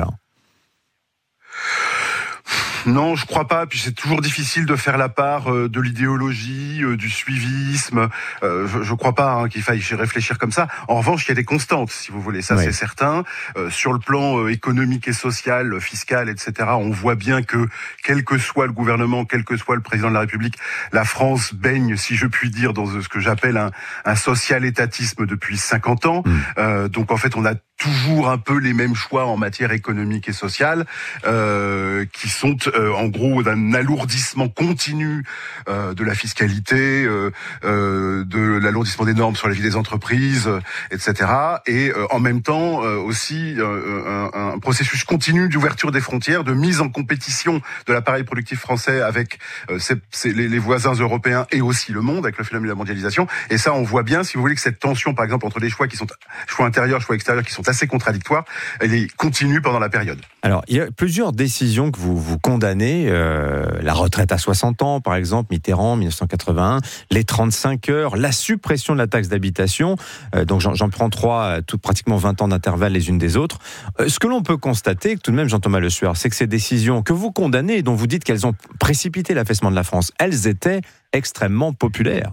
Speaker 9: Non, je crois pas. Puis c'est toujours difficile de faire la part euh, de l'idéologie, euh, du suivisme. Euh, je, je crois pas hein, qu'il faille réfléchir comme ça. En revanche, il y a des constantes, si vous voulez. Ça, oui, c'est certain. Euh, sur le plan euh, économique et social, fiscal, et cetera, on voit bien que quel que soit le gouvernement, quel que soit le président de la République, la France baigne, si je puis dire, dans ce que j'appelle un, un social-étatisme depuis cinquante ans. Mmh. Euh, donc en fait, on a toujours un peu les mêmes choix en matière économique et sociale, euh, qui sont euh, en gros d'un alourdissement continu euh, de la fiscalité, euh, euh, de l'alourdissement des normes sur la vie des entreprises, euh, et cetera. Et euh, en même temps euh, aussi euh, un, un processus continu d'ouverture des frontières, de mise en compétition de l'appareil productif français avec euh, ses, ses, les, les voisins européens et aussi le monde, avec le phénomène de la mondialisation. Et ça, on voit bien, si vous voulez, que cette tension, par exemple, entre les choix qui sont choix intérieurs, choix extérieurs, qui sont assez contradictoire, elle est continue pendant la période.
Speaker 1: Alors, il y a plusieurs décisions que vous, vous condamnez, euh, la retraite à soixante ans, par exemple, Mitterrand, dix-neuf cent quatre-vingt-un, les trente-cinq heures, la suppression de la taxe d'habitation, euh, donc j'en, j'en prends trois, tout, pratiquement vingt ans d'intervalle les unes des autres. Euh, ce que l'on peut constater, tout de même, Jean-Thomas Le Sueur, c'est que ces décisions que vous condamnez et dont vous dites qu'elles ont précipité l'affaissement de la France, elles étaient extrêmement populaires.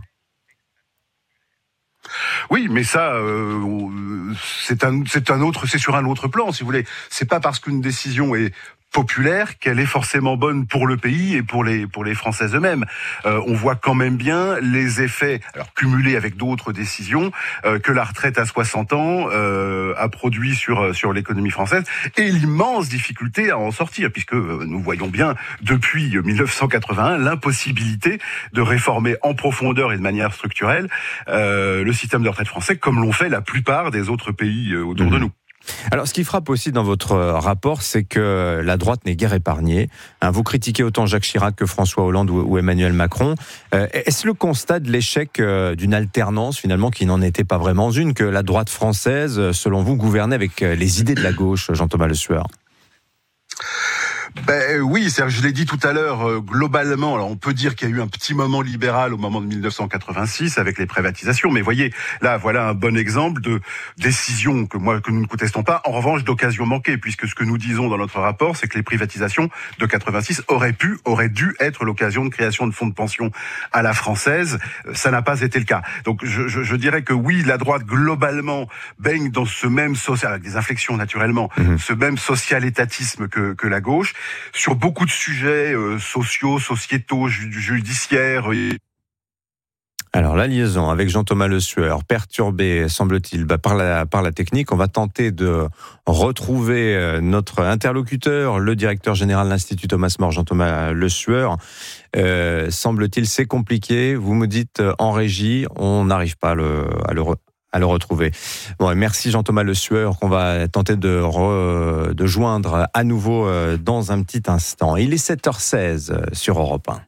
Speaker 9: Oui, mais ça, euh, c'est un, c'est un autre, c'est sur un autre plan, si vous voulez. C'est pas parce qu'une décision est populaire qu'elle est forcément bonne pour le pays et pour les pour les Français eux-mêmes. Euh, on voit quand même bien les effets, alors cumulés avec d'autres décisions, euh, que la retraite à soixante ans euh, a produit sur sur l'économie française et l'immense difficulté à en sortir, puisque euh, nous voyons bien depuis dix-neuf cent quatre-vingt-un l'impossibilité de réformer en profondeur et de manière structurelle euh, le système de retraite français, comme l'ont fait la plupart des autres pays euh, autour mmh. de nous.
Speaker 1: Alors, ce qui frappe aussi dans votre rapport, c'est que la droite n'est guère épargnée. Vous critiquez autant Jacques Chirac que François Hollande ou Emmanuel Macron. Est-ce le constat de l'échec d'une alternance, finalement, qui n'en était pas vraiment une, que la droite française, selon vous, gouvernait avec les idées de la gauche, Jean-Thomas Le Sueur ?
Speaker 9: Ben oui, c'est, je l'ai dit tout à l'heure, euh, globalement, alors on peut dire qu'il y a eu un petit moment libéral au moment de dix-neuf cent quatre-vingt-six avec les privatisations, mais voyez, là voilà un bon exemple de décision que moi que nous ne contestons pas, en revanche d'occasion manquée, puisque ce que nous disons dans notre rapport, c'est que les privatisations de quatre-vingt-six auraient pu, auraient dû être l'occasion de création de fonds de pension à la française, ça n'a pas été le cas. Donc je, je, je dirais que oui, la droite globalement baigne dans ce même social, avec des inflexions naturellement, mmh. ce même social-étatisme que, que la gauche, sur beaucoup de sujets euh, sociaux, sociétaux, ju- judiciaires. Et...
Speaker 1: Alors la liaison avec Jean-Thomas Le Sueur, perturbé semble-t-il bah, par, la, par la technique, on va tenter de retrouver notre interlocuteur, le directeur général de l'Institut Thomas More, Jean-Thomas Le Sueur. Euh, semble-t-il c'est compliqué, vous me dites en régie, on n'arrive pas à le, à le re- à le retrouver. Bon, merci Jean-Thomas Le Sueur qu'on va tenter de, re, de joindre à nouveau dans un petit instant. Il est sept heures seize sur Europe un.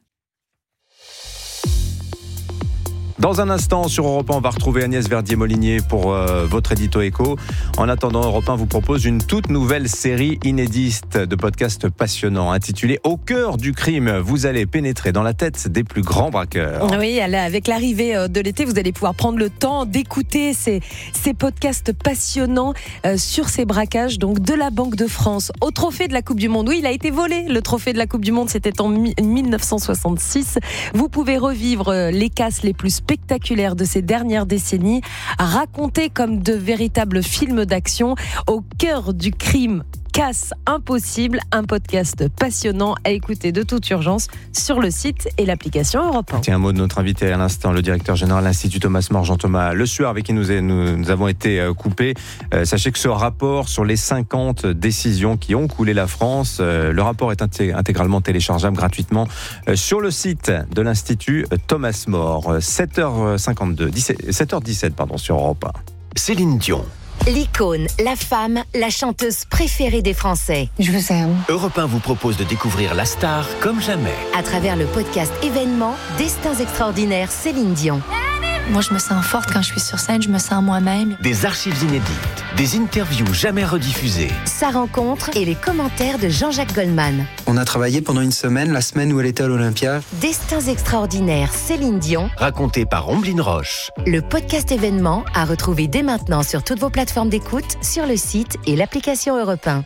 Speaker 1: Dans un instant, sur Europe un, on va retrouver Agnès Verdier-Molinier pour euh, votre édito écho. En attendant, Europe un vous propose une toute nouvelle série inédite de podcasts passionnants intitulée « Au cœur du crime ». Vous allez pénétrer dans la tête des plus grands braqueurs.
Speaker 16: Oui, avec l'arrivée de l'été, vous allez pouvoir prendre le temps d'écouter ces, ces podcasts passionnants euh, sur ces braquages donc, de la Banque de France au trophée de la Coupe du Monde. Oui, il a été volé, le trophée de la Coupe du Monde, c'était en dix-neuf cent soixante-six. Vous pouvez revivre les casses les plus spectaculaires de ces dernières décennies, racontés comme de véritables films d'action au cœur du crime. Casse impossible, un podcast passionnant à écouter de toute urgence sur le site et l'application Europe un.
Speaker 1: Tiens, un mot de notre invité à l'instant, le directeur général de l'Institut Thomas More, Jean-Thomas Le Sueur, avec qui nous, est, nous, nous avons été coupés. Euh, sachez que ce rapport sur les cinquante décisions qui ont coulé la France, euh, le rapport est inté- intégralement téléchargeable gratuitement euh, sur le site de l'Institut Thomas More. sept heures cinquante-deux, dix-sept, sept heures dix-sept pardon, sur Europe un.
Speaker 25: Céline Dion.
Speaker 10: L'icône, la femme, la chanteuse préférée des Français.
Speaker 11: Je vous aime.
Speaker 25: Europe un vous propose de découvrir la star comme jamais.
Speaker 10: À travers le podcast événement Destins extraordinaires Céline Dion.
Speaker 11: Moi, je me sens forte quand je suis sur scène, je me sens moi-même.
Speaker 25: Des archives inédites, des interviews jamais rediffusées.
Speaker 10: Sa rencontre et les commentaires de Jean-Jacques Goldman.
Speaker 12: On a travaillé pendant une semaine, la semaine où elle était à l'Olympia.
Speaker 10: Destins extraordinaires Céline Dion.
Speaker 25: Raconté par Omblin Roche.
Speaker 10: Le podcast événement à retrouver dès maintenant sur toutes vos plateformes d'écoute, sur le site et l'application Europe un.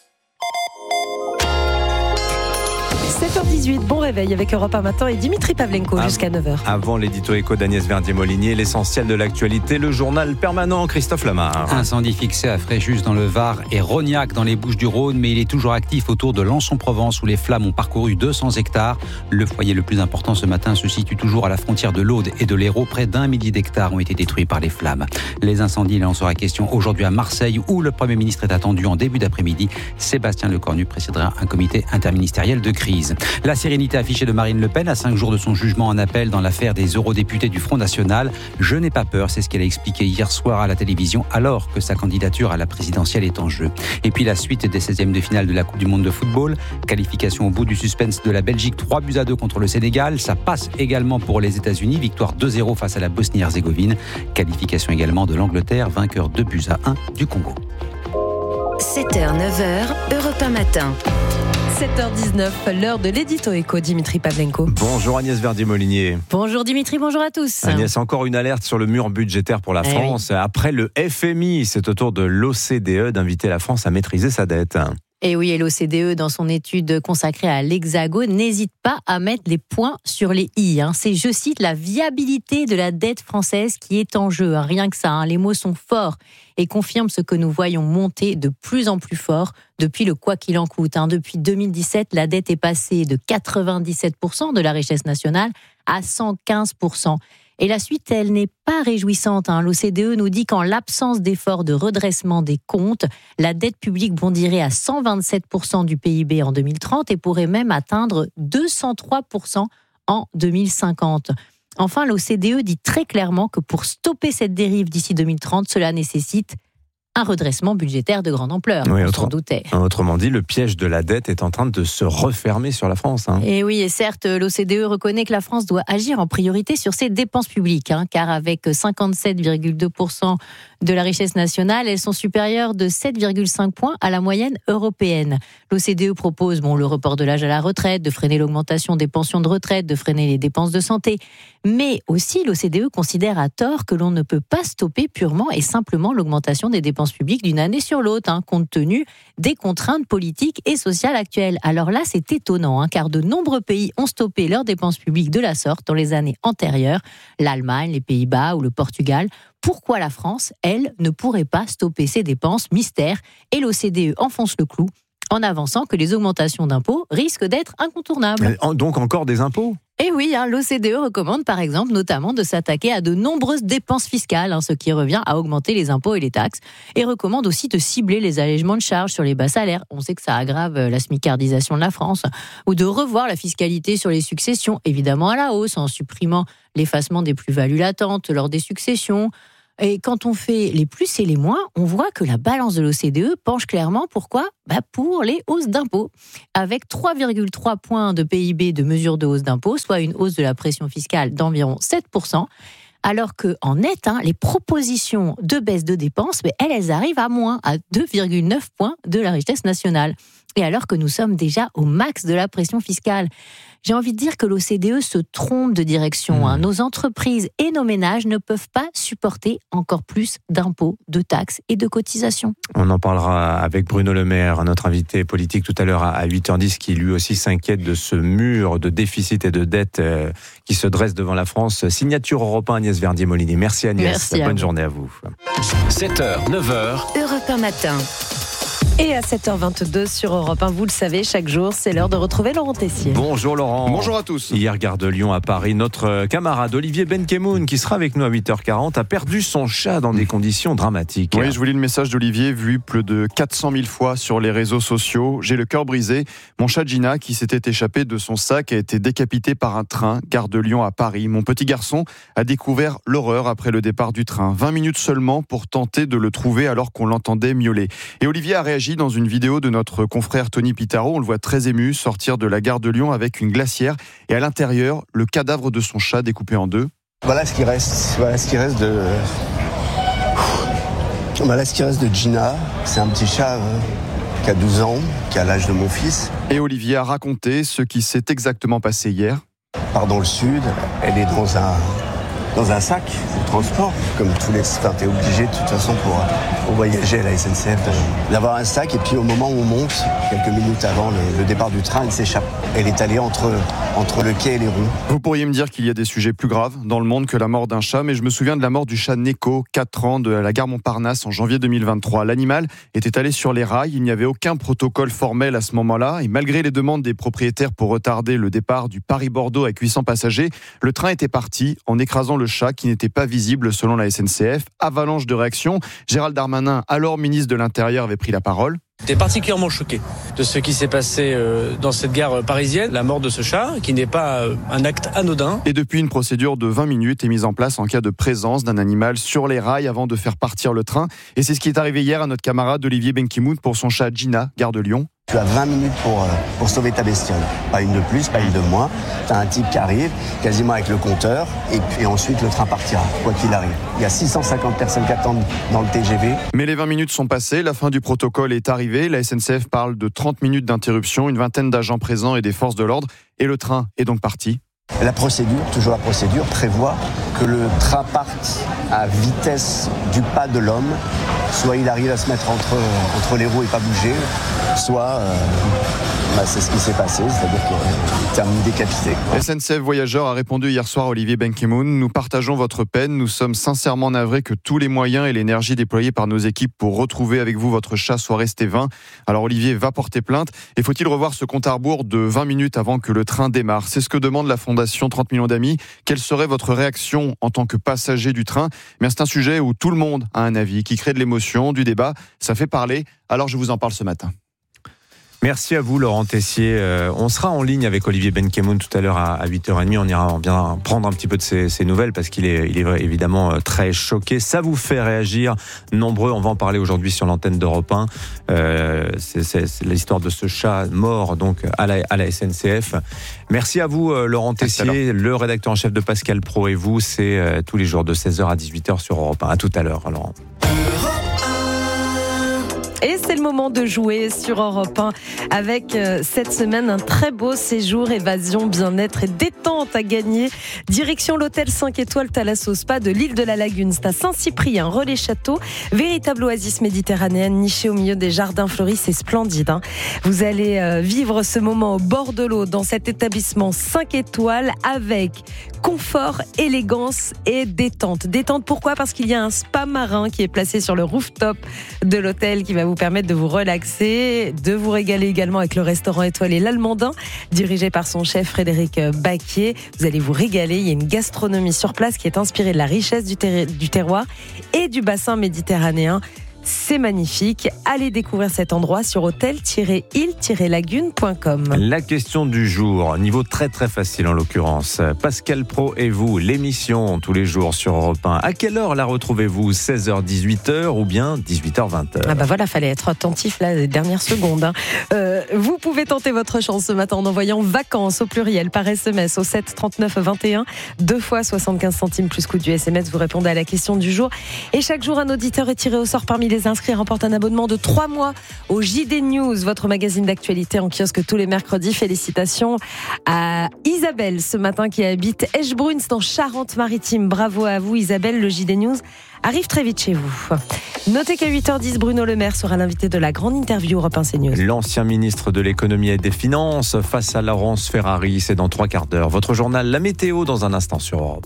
Speaker 16: sept heures dix-huit, bon réveil avec Europe un Matin et Dimitri Pavlenko
Speaker 1: Av-
Speaker 16: jusqu'à neuf heures.
Speaker 1: Avant l'édito écho d'Agnès Verdier-Molinier, l'essentiel de l'actualité, le journal permanent Christophe Lamar.
Speaker 17: Incendie fixé à Fréjus dans le Var et Rognac dans les Bouches-du-Rhône, mais il est toujours actif autour de Lançon-Provence où les flammes ont parcouru deux cents hectares. Le foyer le plus important ce matin se situe toujours à la frontière de l'Aude et de l'Hérault. Près d'un millier d'hectares ont été détruits par les flammes. Les incendies, il en sera question aujourd'hui à Marseille où le Premier ministre est attendu en début d'après-midi. Sébastien Lecornu précédera un comité interministériel de crise. La sérénité affichée de Marine Le Pen à cinq jours de son jugement en appel dans l'affaire des eurodéputés du Front National. Je n'ai pas peur, c'est ce qu'elle a expliqué hier soir à la télévision alors que sa candidature à la présidentielle est en jeu. Et puis la suite des seizièmes de finale de la Coupe du Monde de football. Qualification au bout du suspense de la Belgique, trois buts à deux contre le Sénégal. Ça passe également pour les États-Unis, victoire deux zéro face à la Bosnie-Herzégovine. Qualification également de l'Angleterre, vainqueur deux buts à un du Congo.
Speaker 10: sept heures neuf heures, Europe un Matin.
Speaker 16: sept heures dix-neuf, l'heure de l'édito écho, Dimitri Pavlenko.
Speaker 1: Bonjour Agnès Verdier-Molinier.
Speaker 16: Bonjour Dimitri, bonjour à tous.
Speaker 1: Agnès, encore une alerte sur le mur budgétaire pour la
Speaker 16: eh
Speaker 1: France.
Speaker 16: Oui.
Speaker 1: Après le F M I, c'est au tour de l'O C D E d'inviter la France à maîtriser sa dette.
Speaker 13: Et oui, et l'O C D E, dans son étude consacrée à l'Hexagone, n'hésite pas à mettre les points sur les i. C'est, je cite, la viabilité de la dette française qui est en jeu. Rien que ça, hein. Les mots sont forts et confirment ce que nous voyons monter de plus en plus fort depuis le quoi qu'il en coûte. Depuis deux mille dix-sept, la dette est passée de quatre-vingt-dix-sept pour cent de la richesse nationale à cent quinze pour cent. Et la suite, elle n'est pas réjouissante. L'O C D E nous dit qu'en l'absence d'efforts de redressement des comptes, la dette publique bondirait à cent vingt-sept pour cent du P I B en deux mille trente et pourrait même atteindre deux cent trois pour cent en deux mille cinquante. Enfin, l'O C D E dit très clairement que pour stopper cette dérive d'ici deux mille trente, cela nécessite un redressement budgétaire de grande ampleur,
Speaker 1: oui,
Speaker 13: on
Speaker 1: autre,
Speaker 13: s'en doutait.
Speaker 1: Autrement dit, le piège de la dette est en train de se refermer sur la France. Hein.
Speaker 13: Et oui, et certes, l'O C D E reconnaît que la France doit agir en priorité sur ses dépenses publiques, hein, car avec cinquante-sept virgule deux pour cent de la richesse nationale, elles sont supérieures de sept virgule cinq points à la moyenne européenne. L'O C D E propose bon, le report de l'âge à la retraite, de freiner l'augmentation des pensions de retraite, de freiner les dépenses de santé. Mais aussi, l'O C D E considère à tort que l'on ne peut pas stopper purement et simplement l'augmentation des dépenses publiques d'une année sur l'autre, hein, compte tenu des contraintes politiques et sociales actuelles. Alors là, c'est étonnant, hein, car de nombreux pays ont stoppé leurs dépenses publiques de la sorte dans les années antérieures, l'Allemagne, les Pays-Bas ou le Portugal. Pourquoi la France, elle, ne pourrait pas stopper ses dépenses? Mystère. Et l'O C D E enfonce le clou en avançant que les augmentations d'impôts risquent d'être incontournables.
Speaker 1: Donc encore des impôts ?
Speaker 13: Et oui, hein, l'O C D E recommande par exemple notamment de s'attaquer à de nombreuses dépenses fiscales, hein, ce qui revient à augmenter les impôts et les taxes, et recommande aussi de cibler les allègements de charges sur les bas salaires. On sait que ça aggrave la smicardisation de la France, ou de revoir la fiscalité sur les successions, évidemment à la hausse, en supprimant l'effacement des plus-values latentes lors des successions. Et quand on fait les plus et les moins, on voit que la balance de l'O C D E penche clairement. Pourquoi ? Bah pour les hausses d'impôts. Avec trois virgule trois points de P I B de mesures de hausse d'impôts, soit une hausse de la pression fiscale d'environ sept pour cent, alors qu'en net, hein, les propositions de baisse de dépenses, mais elles, elles arrivent à moins, à deux virgule neuf points de la richesse nationale. Et alors que nous sommes déjà au max de la pression fiscale. J'ai envie de dire que l'O C D E se trompe de direction. Hein. Nos entreprises et nos ménages ne peuvent pas supporter encore plus d'impôts, de taxes et de cotisations.
Speaker 1: On en parlera avec Bruno Le Maire, notre invité politique tout à l'heure à huit heures dix, qui lui aussi s'inquiète de ce mur de déficit et de dette qui se dresse devant la France. Signature Europe un, Agnès Verdier-Molinier. Merci Agnès.
Speaker 13: Merci
Speaker 1: Bonne
Speaker 13: vous.
Speaker 1: journée à vous.
Speaker 25: sept heures, neuf heures.
Speaker 10: Europe un matin.
Speaker 16: Et à sept heures vingt-deux sur Europe un, vous le savez, chaque jour, c'est l'heure de retrouver Laurent Tessier.
Speaker 1: Bonjour Laurent.
Speaker 7: Bonjour à tous.
Speaker 1: Hier, gare de Lyon à Paris, notre camarade Olivier Benkemoun, qui sera avec nous à huit heures quarante, a perdu son chat dans des conditions dramatiques.
Speaker 7: Oui, je vous lis le message d'Olivier, vu plus de quatre cent mille fois sur les réseaux sociaux. J'ai le cœur brisé. Mon chat Gina, qui s'était échappé de son sac, a été décapité par un train, gare de Lyon à Paris. Mon petit garçon a découvert l'horreur après le départ du train. vingt minutes seulement pour tenter de le trouver alors qu'on l'entendait miauler. Et Olivier a réagi dans une vidéo de notre confrère Tony Pitaro. On le voit très ému sortir de la gare de Lyon avec une glacière et à l'intérieur, le cadavre de son chat découpé en deux.
Speaker 14: Voilà ce qui reste, voilà ce qui reste de... Voilà ce qui reste de Gina. C'est un petit chat euh, qui a douze ans, qui a l'âge de mon fils.
Speaker 7: Et Olivier a raconté ce qui s'est exactement passé hier.
Speaker 14: Part dans le sud, elle est dans un, dans un sac de transport, comme tous les... Enfin, t'es obligé de toute façon pour, pour voyager à la S N C F d'avoir un sac, et puis au moment où on monte, quelques minutes avant le, le départ du train, elle s'échappe. Elle est allée entre, entre le quai et les roues.
Speaker 7: Vous pourriez me dire qu'il y a des sujets plus graves dans le monde que la mort d'un chat, mais je me souviens de la mort du chat Neko, quatre ans, de la gare Montparnasse en janvier deux mille vingt-trois. L'animal était allé sur les rails, il n'y avait aucun protocole formel à ce moment-là, et malgré les demandes des propriétaires pour retarder le départ du Paris-Bordeaux avec huit cents passagers, le train était parti en écrasant le chat qui n'était pas visible selon la S N C F. Avalanche de réactions. Gérald Darmanin, alors ministre de l'Intérieur, avait pris la parole.
Speaker 15: J'étais particulièrement choqué de ce qui s'est passé dans cette gare parisienne, la mort de ce chat, qui n'est pas un acte anodin.
Speaker 7: Et depuis, une procédure de vingt minutes est mise en place en cas de présence d'un animal sur les rails avant de faire partir le train. Et c'est ce qui est arrivé hier à notre camarade Olivier Benkemoun pour son chat Gina, gare de Lyon.
Speaker 14: Tu as vingt minutes pour, euh, pour sauver ta bestiole. Pas une de plus, pas une de moins. Tu as un type qui arrive, quasiment avec le compteur, et puis ensuite le train partira, quoi qu'il arrive. Il y a six cent cinquante personnes qui attendent dans le T G V.
Speaker 7: Mais les vingt minutes sont passées, la fin du protocole est arrivée. La S N C F parle de trente minutes d'interruption, une vingtaine d'agents présents et des forces de l'ordre. Et le train est donc parti.
Speaker 14: La procédure, toujours la procédure, prévoit que le train parte à vitesse du pas de l'homme. Soit il arrive à se mettre entre, entre les roues et pas bouger, soit euh, bah c'est ce qui s'est passé, c'est-à-dire qu'il termine décapité. Quoi.
Speaker 7: S N C F Voyageurs a répondu hier soir à Olivier Benkemoun. Nous partageons votre peine, nous sommes sincèrement navrés que tous les moyens et l'énergie déployés par nos équipes pour retrouver avec vous votre chat soient restés vains. Alors Olivier va porter plainte. Et faut-il revoir ce compte à rebours de vingt minutes avant que le train démarre ? C'est ce que demande la Fondation trente millions d'amis. Quelle serait votre réaction en tant que passager du train ? Mais c'est un sujet où tout le monde a un avis, qui crée de l'émotion, du débat. Ça fait parler, alors je vous en parle ce matin.
Speaker 1: Merci à vous, Laurent Tessier. Euh, on sera en ligne avec Olivier Benkemoun tout à l'heure à, à huit heures trente. On ira bien prendre un petit peu de ses, ses nouvelles parce qu'il est, il est évidemment très choqué. Ça vous fait réagir nombreux. On va en parler aujourd'hui sur l'antenne d'Europe un. Euh, c'est, c'est, c'est l'histoire de ce chat mort donc à la, à la S N C F. Merci à vous, Laurent Tessier, le rédacteur en chef de Pascal Praud et vous. C'est euh, tous les jours de seize heures à dix-huit heures sur Europe un. À tout à l'heure, Laurent.
Speaker 16: Et c'est le moment de jouer sur Europe un avec euh, cette semaine un très beau séjour évasion, bien-être et détente à gagner. Direction l'hôtel cinq étoiles Thalasso Spa de l'île de la Lagune. C'est à Saint-Cyprien, Relais-Château. Véritable oasis méditerranéenne nichée au milieu des jardins fleuris. C'est splendide. Hein. Vous allez euh, vivre ce moment au bord de l'eau dans cet établissement cinq étoiles avec confort, élégance et détente. Détente pourquoi ? Parce qu'il y a un spa marin qui est placé sur le rooftop de l'hôtel qui va vous permettre de vous relaxer, de vous régaler également avec le restaurant étoilé L'Allemandin, dirigé par son chef Frédéric Baquier. Vous allez vous régaler. Il y a une gastronomie sur place qui est inspirée de la richesse du, ter- du terroir et du bassin méditerranéen. C'est magnifique. Allez découvrir cet endroit sur hôtel tiret île tiret lagune point com.
Speaker 1: La question du jour, niveau très très facile en l'occurrence. Pascal Praud et vous, l'émission tous les jours sur Europe un. À quelle heure la retrouvez-vous ? seize heures dix-huit heures ou bien dix-huit heures vingt heures ?
Speaker 16: Ah bah voilà, fallait être attentif là, les dernières secondes. Hein. Euh, vous pouvez tenter votre chance ce matin en envoyant vacances au pluriel par S M S au sept trente-neuf vingt et un, deux fois soixante-quinze centimes plus coût du S M S. Vous répondez à la question du jour. Et chaque jour, un auditeur est tiré au sort parmi les inscrits remporte un abonnement de trois mois au J D News, votre magazine d'actualité en kiosque tous les mercredis. Félicitations à Isabelle ce matin qui habite Eschbruns dans Charente-Maritime. Bravo à vous Isabelle, le J D News arrive très vite chez vous. Notez qu'à huit heures dix, Bruno Le Maire sera l'invité de la grande interview Europe un CNews.
Speaker 1: L'ancien ministre de l'économie et des finances face à Laurence Ferrari, c'est dans trois quarts d'heure. Votre journal La Météo dans un instant sur Europe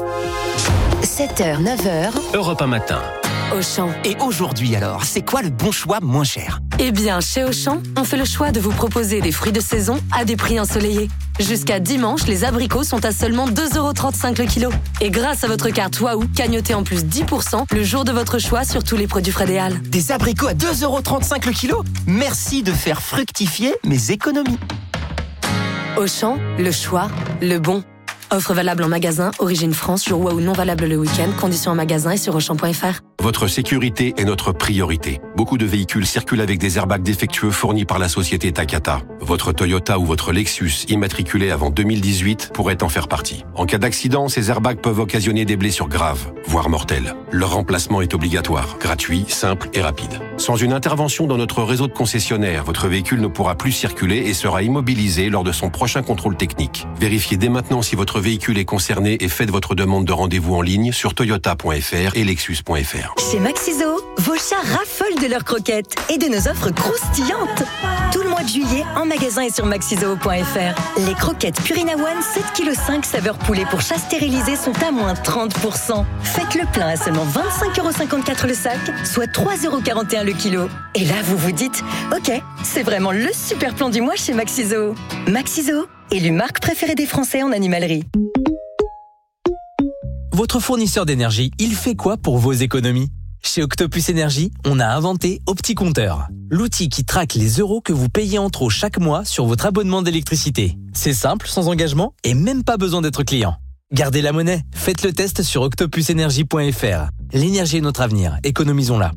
Speaker 1: un.
Speaker 10: sept heures, neuf heures.
Speaker 25: Europe un matin.
Speaker 10: Auchan.
Speaker 25: Et aujourd'hui alors, c'est quoi le bon choix moins cher ?
Speaker 3: Eh bien, chez Auchan, on fait le choix de vous proposer des fruits de saison à des prix ensoleillés. Jusqu'à dimanche, les abricots sont à seulement deux euros trente-cinq le kilo. Et grâce à votre carte Waouh, cagnotez en plus dix pour cent le jour de votre choix sur tous les produits Frédéal.
Speaker 25: Des abricots à deux euros trente-cinq le kilo ? Merci de faire fructifier mes économies.
Speaker 3: Auchan, le choix, le bon. Offre valable en magasin, origine France, jour Waouh non valable le week-end, conditions en magasin et sur auchan point f r.
Speaker 18: Votre sécurité est notre priorité. Beaucoup de véhicules circulent avec des airbags défectueux fournis par la société Takata. Votre Toyota ou votre Lexus immatriculé avant deux mille dix-huit pourrait en faire partie. En cas d'accident, ces airbags peuvent occasionner des blessures graves, voire mortelles. Leur remplacement est obligatoire, gratuit, simple et rapide. Sans une intervention dans notre réseau de concessionnaires, votre véhicule ne pourra plus circuler et sera immobilisé lors de son prochain contrôle technique. Vérifiez dès maintenant si votre véhicule est concerné et faites votre demande de rendez-vous en ligne sur toyota point f r et lexus point f r.
Speaker 19: Chez Maxiso, vos chats raffolent de leurs croquettes et de nos offres croustillantes. Tout le mois de juillet, en magasin et sur maxiso point f r. Les croquettes Purina One sept virgule cinq kilos saveur poulet pour chats stérilisés sont à moins trente pour cent. Faites le plein à seulement vingt-cinq euros cinquante-quatre le sac, soit trois euros quarante et un le kilo. Et là, vous vous dites, ok, c'est vraiment le super plan du mois chez Maxiso. Maxiso, élu marque préférée des Français en animalerie.
Speaker 20: Votre fournisseur d'énergie, il fait quoi pour vos économies ? Chez Octopus Énergie, on a inventé OptiCompteur, l'outil qui traque les euros que vous payez en trop chaque mois sur votre abonnement d'électricité. C'est simple, sans engagement et même pas besoin d'être client. Gardez la monnaie, faites le test sur octopus énergie point f r. L'énergie est notre avenir, économisons-la.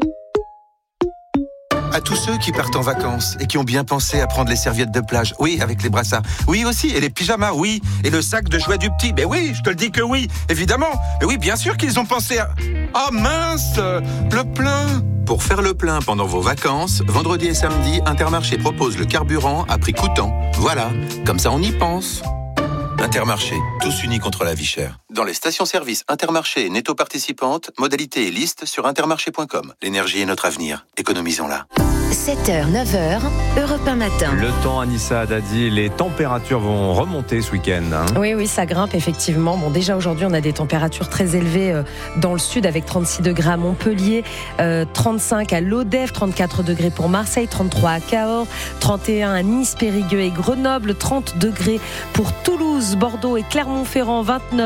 Speaker 21: À tous ceux qui partent en vacances et qui ont bien pensé à prendre les serviettes de plage. Oui, avec les brassards. Oui aussi, et les pyjamas, oui. Et le sac de jouets du petit. Ben oui, je te le dis que oui, évidemment. Mais oui, bien sûr qu'ils ont pensé à... Oh mince, le plein. Pour faire le plein pendant vos vacances, vendredi et samedi, Intermarché propose le carburant à prix coûtant. Voilà, comme ça on y pense. Intermarché, tous unis contre la vie chère. Dans les stations-service Intermarché et Netto participantes, modalités et listes sur intermarché point com. L'énergie est notre avenir, économisons-la.
Speaker 10: sept heures, neuf heures, Europe un matin.
Speaker 1: Le temps, Anissa Haddadi, les températures vont remonter ce week-end. Hein.
Speaker 16: Oui, oui, ça grimpe effectivement. Bon, déjà aujourd'hui, on a des températures très élevées euh, dans le sud avec trente-six degrés à Montpellier, euh, trente-cinq à Lodève, trente-quatre degrés pour Marseille, trente-trois à Cahors, trente et un à Nice, Périgueux et Grenoble, trente degrés pour Toulouse, Bordeaux et Clermont-Ferrand, vingt-neuf à Besançon,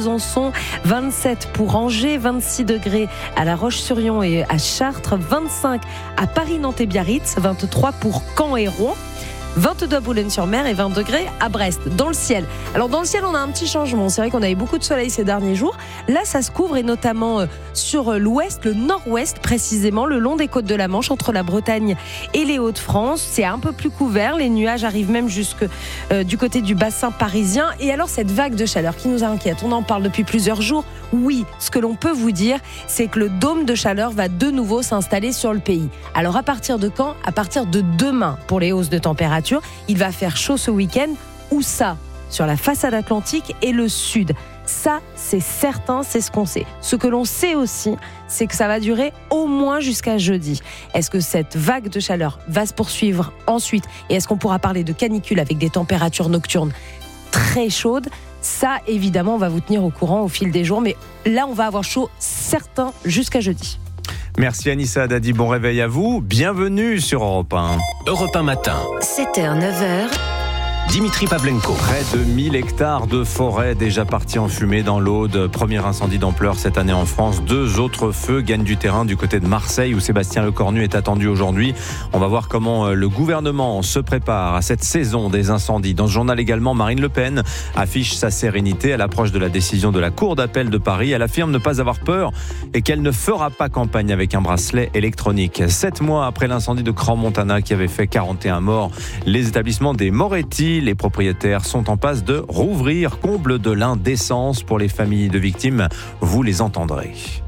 Speaker 16: Besançon, vingt-sept pour Angers, vingt-six degrés à La Roche-sur-Yon et à Chartres, vingt-cinq à Paris, Nantes et Biarritz, vingt-trois pour Caen et Rouen, vingt-deux à Boulogne-sur-Mer et vingt degrés à Brest. Dans le ciel. Alors dans le ciel, on a un petit changement. C'est vrai qu'on a eu beaucoup de soleil ces derniers jours. Là, ça se couvre et notamment sur l'ouest, le nord-ouest précisément, le long des côtes de la Manche, entre la Bretagne et les Hauts-de-France. C'est un peu plus couvert. Les nuages arrivent même jusque euh, du côté du bassin parisien. Et alors cette vague de chaleur qui nous inquiète, on en parle depuis plusieurs jours. Oui, ce que l'on peut vous dire, c'est que le dôme de chaleur va de nouveau s'installer sur le pays. Alors à partir de quand ? À partir de demain pour les hausses de température. Il va faire chaud ce week-end. Où ça ? Sur la façade atlantique et le sud. Ça, c'est certain, c'est ce qu'on sait. Ce que l'on sait aussi, c'est que ça va durer au moins jusqu'à jeudi. Est-ce que cette vague de chaleur va se poursuivre ensuite ? Et est-ce qu'on pourra parler de canicule avec des températures nocturnes très chaudes ? Ça, évidemment, on va vous tenir au courant au fil des jours. Mais là, on va avoir chaud certain jusqu'à jeudi.
Speaker 1: Merci Anissa Haddadi, bon réveil à vous. Bienvenue sur Europe un.
Speaker 26: Europe un matin.
Speaker 10: sept heures, neuf heures.
Speaker 26: Dimitri Pavlenko.
Speaker 1: Près de mille hectares de forêt déjà partis en fumée dans l'Aude. Premier incendie d'ampleur cette année en France. Deux autres feux gagnent du terrain du côté de Marseille où Sébastien Lecornu est attendu aujourd'hui. On va voir comment le gouvernement se prépare à cette saison des incendies. Dans ce journal également, Marine Le Pen affiche sa sérénité à l'approche de la décision de la Cour d'appel de Paris. Elle affirme ne pas avoir peur et qu'elle ne fera pas campagne avec un bracelet électronique. Sept mois après l'incendie de Crans-Montana qui avait fait quarante et un morts, les établissements des Moretti, les propriétaires sont en passe de rouvrir, comble de l'indécence pour les familles de victimes. Vous les entendrez.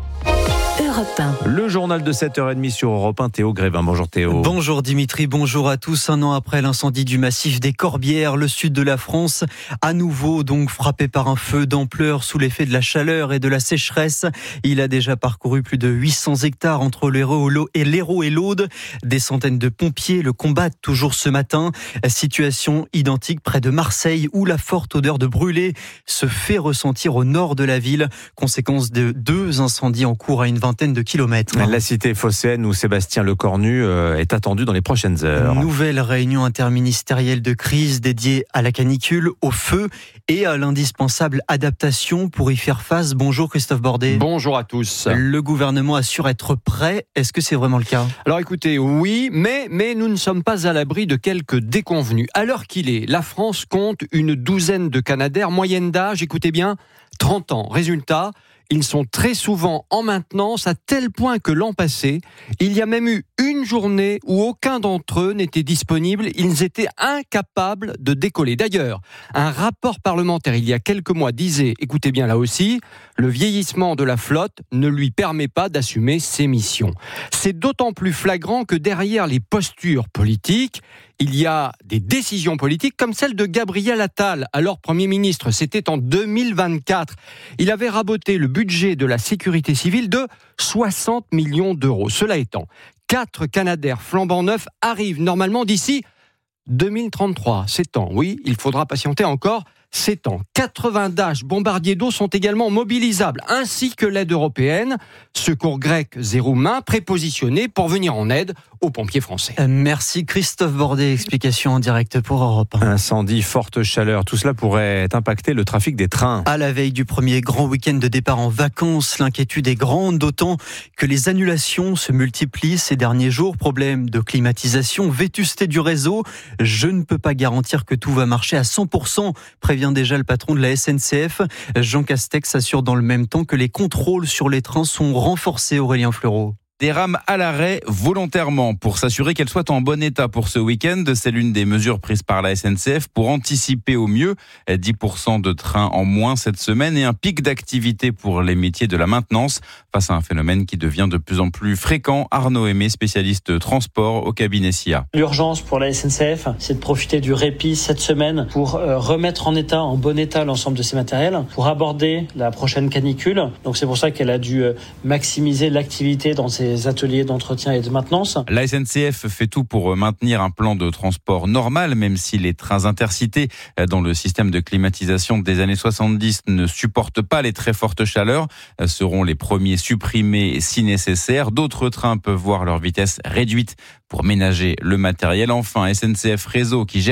Speaker 10: Europe un.
Speaker 1: Le journal de sept heures trente sur Europe un, Théo Grévin. Bonjour Théo.
Speaker 4: Bonjour Dimitri, bonjour à tous. Un an après l'incendie du massif des Corbières, le sud de la France, à nouveau donc frappé par un feu d'ampleur sous l'effet de la chaleur et de la sécheresse. Il a déjà parcouru plus de huit cents hectares entre l'Hérault et l'Hérault et l'Aude. Des centaines de pompiers le combattent toujours ce matin. Situation identique près de Marseille où la forte odeur de brûlé se fait ressentir au nord de la ville. Conséquence de deux incendies en cours à une vingtaine de kilomètres.
Speaker 1: La cité phocéenne où Sébastien Lecornu est attendu dans les prochaines heures.
Speaker 4: Nouvelle réunion interministérielle de crise dédiée à la canicule, au feu et à l'indispensable adaptation pour y faire face. Bonjour Christophe Bordet.
Speaker 5: Bonjour à tous.
Speaker 4: Le gouvernement assure être prêt. Est-ce que c'est vraiment le cas ?
Speaker 5: Alors écoutez, oui, mais, mais nous ne sommes pas à l'abri de quelques déconvenus. À l'heure qu'il est, la France compte une douzaine de Canadaires, moyenne d'âge, écoutez bien, trente ans. Résultat, ils sont très souvent en maintenance à tel point que l'an passé, il y a même eu une journée où aucun d'entre eux n'était disponible. Ils étaient incapables de décoller. D'ailleurs, un rapport parlementaire il y a quelques mois disait, écoutez bien là aussi, le vieillissement de la flotte ne lui permet pas d'assumer ses missions. C'est d'autant plus flagrant que derrière les postures politiques, il y a des décisions politiques comme celle de Gabriel Attal, alors Premier ministre. C'était en deux mille vingt-quatre. Il avait raboté le budget de la sécurité civile de soixante millions d'euros. Cela étant, quatre Canadaires flambant neufs arrivent normalement d'ici deux mille trente-trois. Sept ans, oui, il faudra patienter encore sept ans. quatre-vingts Dash bombardiers d'eau sont également mobilisables, ainsi que l'aide européenne. Secours grec et roumain prépositionnés pour venir en aide aux pompiers français.
Speaker 4: Merci Christophe Bordet, explication en direct pour Europe un.
Speaker 1: Incendie, forte chaleur, tout cela pourrait impacter le trafic des trains.
Speaker 4: À la veille du premier grand week-end de départ en vacances, l'inquiétude est grande, d'autant que les annulations se multiplient ces derniers jours. Problème de climatisation, vétusté du réseau. Je ne peux pas garantir que tout va marcher à cent pour cent, prévient déjà le patron de la S N C F. Jean Castex assure dans le même temps que les contrôles sur les trains sont renforcés. Aurélien Fleureau.
Speaker 8: Des rames à l'arrêt volontairement pour s'assurer qu'elles soient en bon état pour ce week-end. C'est l'une des mesures prises par la S N C F pour anticiper au mieux dix pour cent de trains en moins cette semaine et un pic d'activité pour les métiers de la maintenance face à un phénomène qui devient de plus en plus fréquent. Arnaud Aimé, spécialiste transport au cabinet S I A.
Speaker 22: L'urgence pour la S N C F, c'est de profiter du répit cette semaine pour remettre en état, en bon état l'ensemble de ces matériels, pour aborder la prochaine canicule. Donc c'est pour ça qu'elle a dû maximiser l'activité dans ces ateliers d'entretien et de maintenance.
Speaker 8: La S N C F fait tout pour maintenir un plan de transport normal, même si les trains intercités dans le système de climatisation des années soixante-dix ne supportent pas les très fortes chaleurs, seront les premiers supprimés si nécessaire. D'autres trains peuvent voir leur vitesse réduite pour ménager le matériel. Enfin, S N C F Réseau, qui gère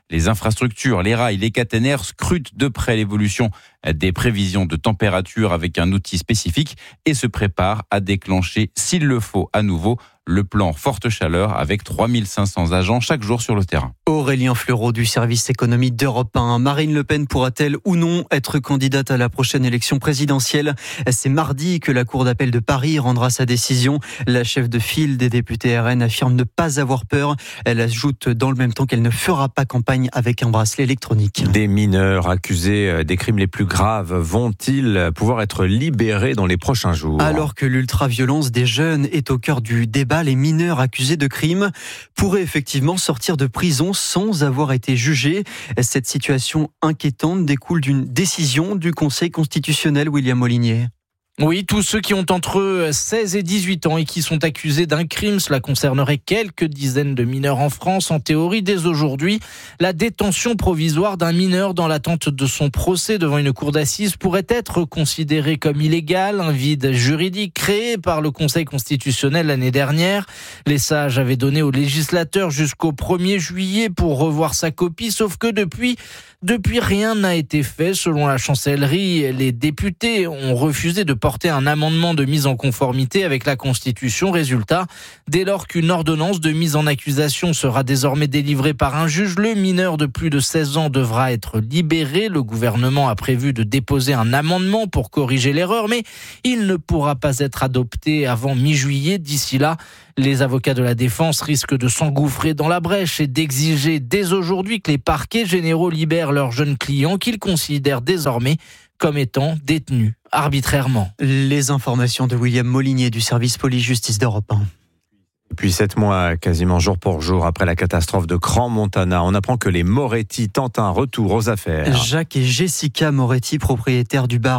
Speaker 8: Les infrastructures, les rails, les caténaires scrutent de près l'évolution des prévisions de température avec un outil spécifique et se préparent à déclencher, s'il le faut, à nouveau le plan forte chaleur avec trois mille cinq cents agents chaque jour sur le terrain.
Speaker 4: Aurélien Fleureau du service économie d'Europe un. Marine Le Pen pourra-t-elle ou non être candidate à la prochaine élection présidentielle ? C'est mardi que la Cour d'appel de Paris rendra sa décision. La chef de file des députés R N affirme ne pas avoir peur. Elle ajoute dans le même temps qu'elle ne fera pas campagne avec un bracelet électronique.
Speaker 1: Des mineurs accusés des crimes les plus graves vont-ils pouvoir être libérés dans les prochains jours ?
Speaker 4: Alors que l'ultraviolence des jeunes est au cœur du débat, les mineurs accusés de crimes pourraient effectivement sortir de prison sans avoir été jugés. Cette situation inquiétante découle d'une décision du Conseil constitutionnel, William Molinier.
Speaker 2: Oui, tous ceux qui ont entre seize et dix-huit ans et qui sont accusés d'un crime, cela concernerait quelques dizaines de mineurs en France. En théorie, dès aujourd'hui, la détention provisoire d'un mineur dans l'attente de son procès devant une cour d'assises pourrait être considérée comme illégale, un vide juridique créé par le Conseil constitutionnel l'année dernière. Les sages avaient donné au législateur jusqu'au premier juillet pour revoir sa copie, sauf que depuis, depuis rien n'a été fait. Selon la chancellerie, les députés ont refusé de porter un amendement de mise en conformité avec la Constitution. Résultat, dès lors qu'une ordonnance de mise en accusation sera désormais délivrée par un juge, le mineur de plus de seize ans devra être libéré. Le gouvernement a prévu de déposer un amendement pour corriger l'erreur, mais il ne pourra pas être adopté avant mi-juillet. D'ici là, les avocats de la défense risquent de s'engouffrer dans la brèche et d'exiger dès aujourd'hui que les parquets généraux libèrent leurs jeunes clients qu'ils considèrent désormais comme étant détenus arbitrairement.
Speaker 4: Les informations de William Molinier du service police-justice d'Europe un.
Speaker 1: Depuis sept mois, quasiment jour pour jour, après la catastrophe de Crans-Montana, on apprend que les Moretti tentent un retour aux affaires.
Speaker 4: Jacques et Jessica Moretti, propriétaires du bar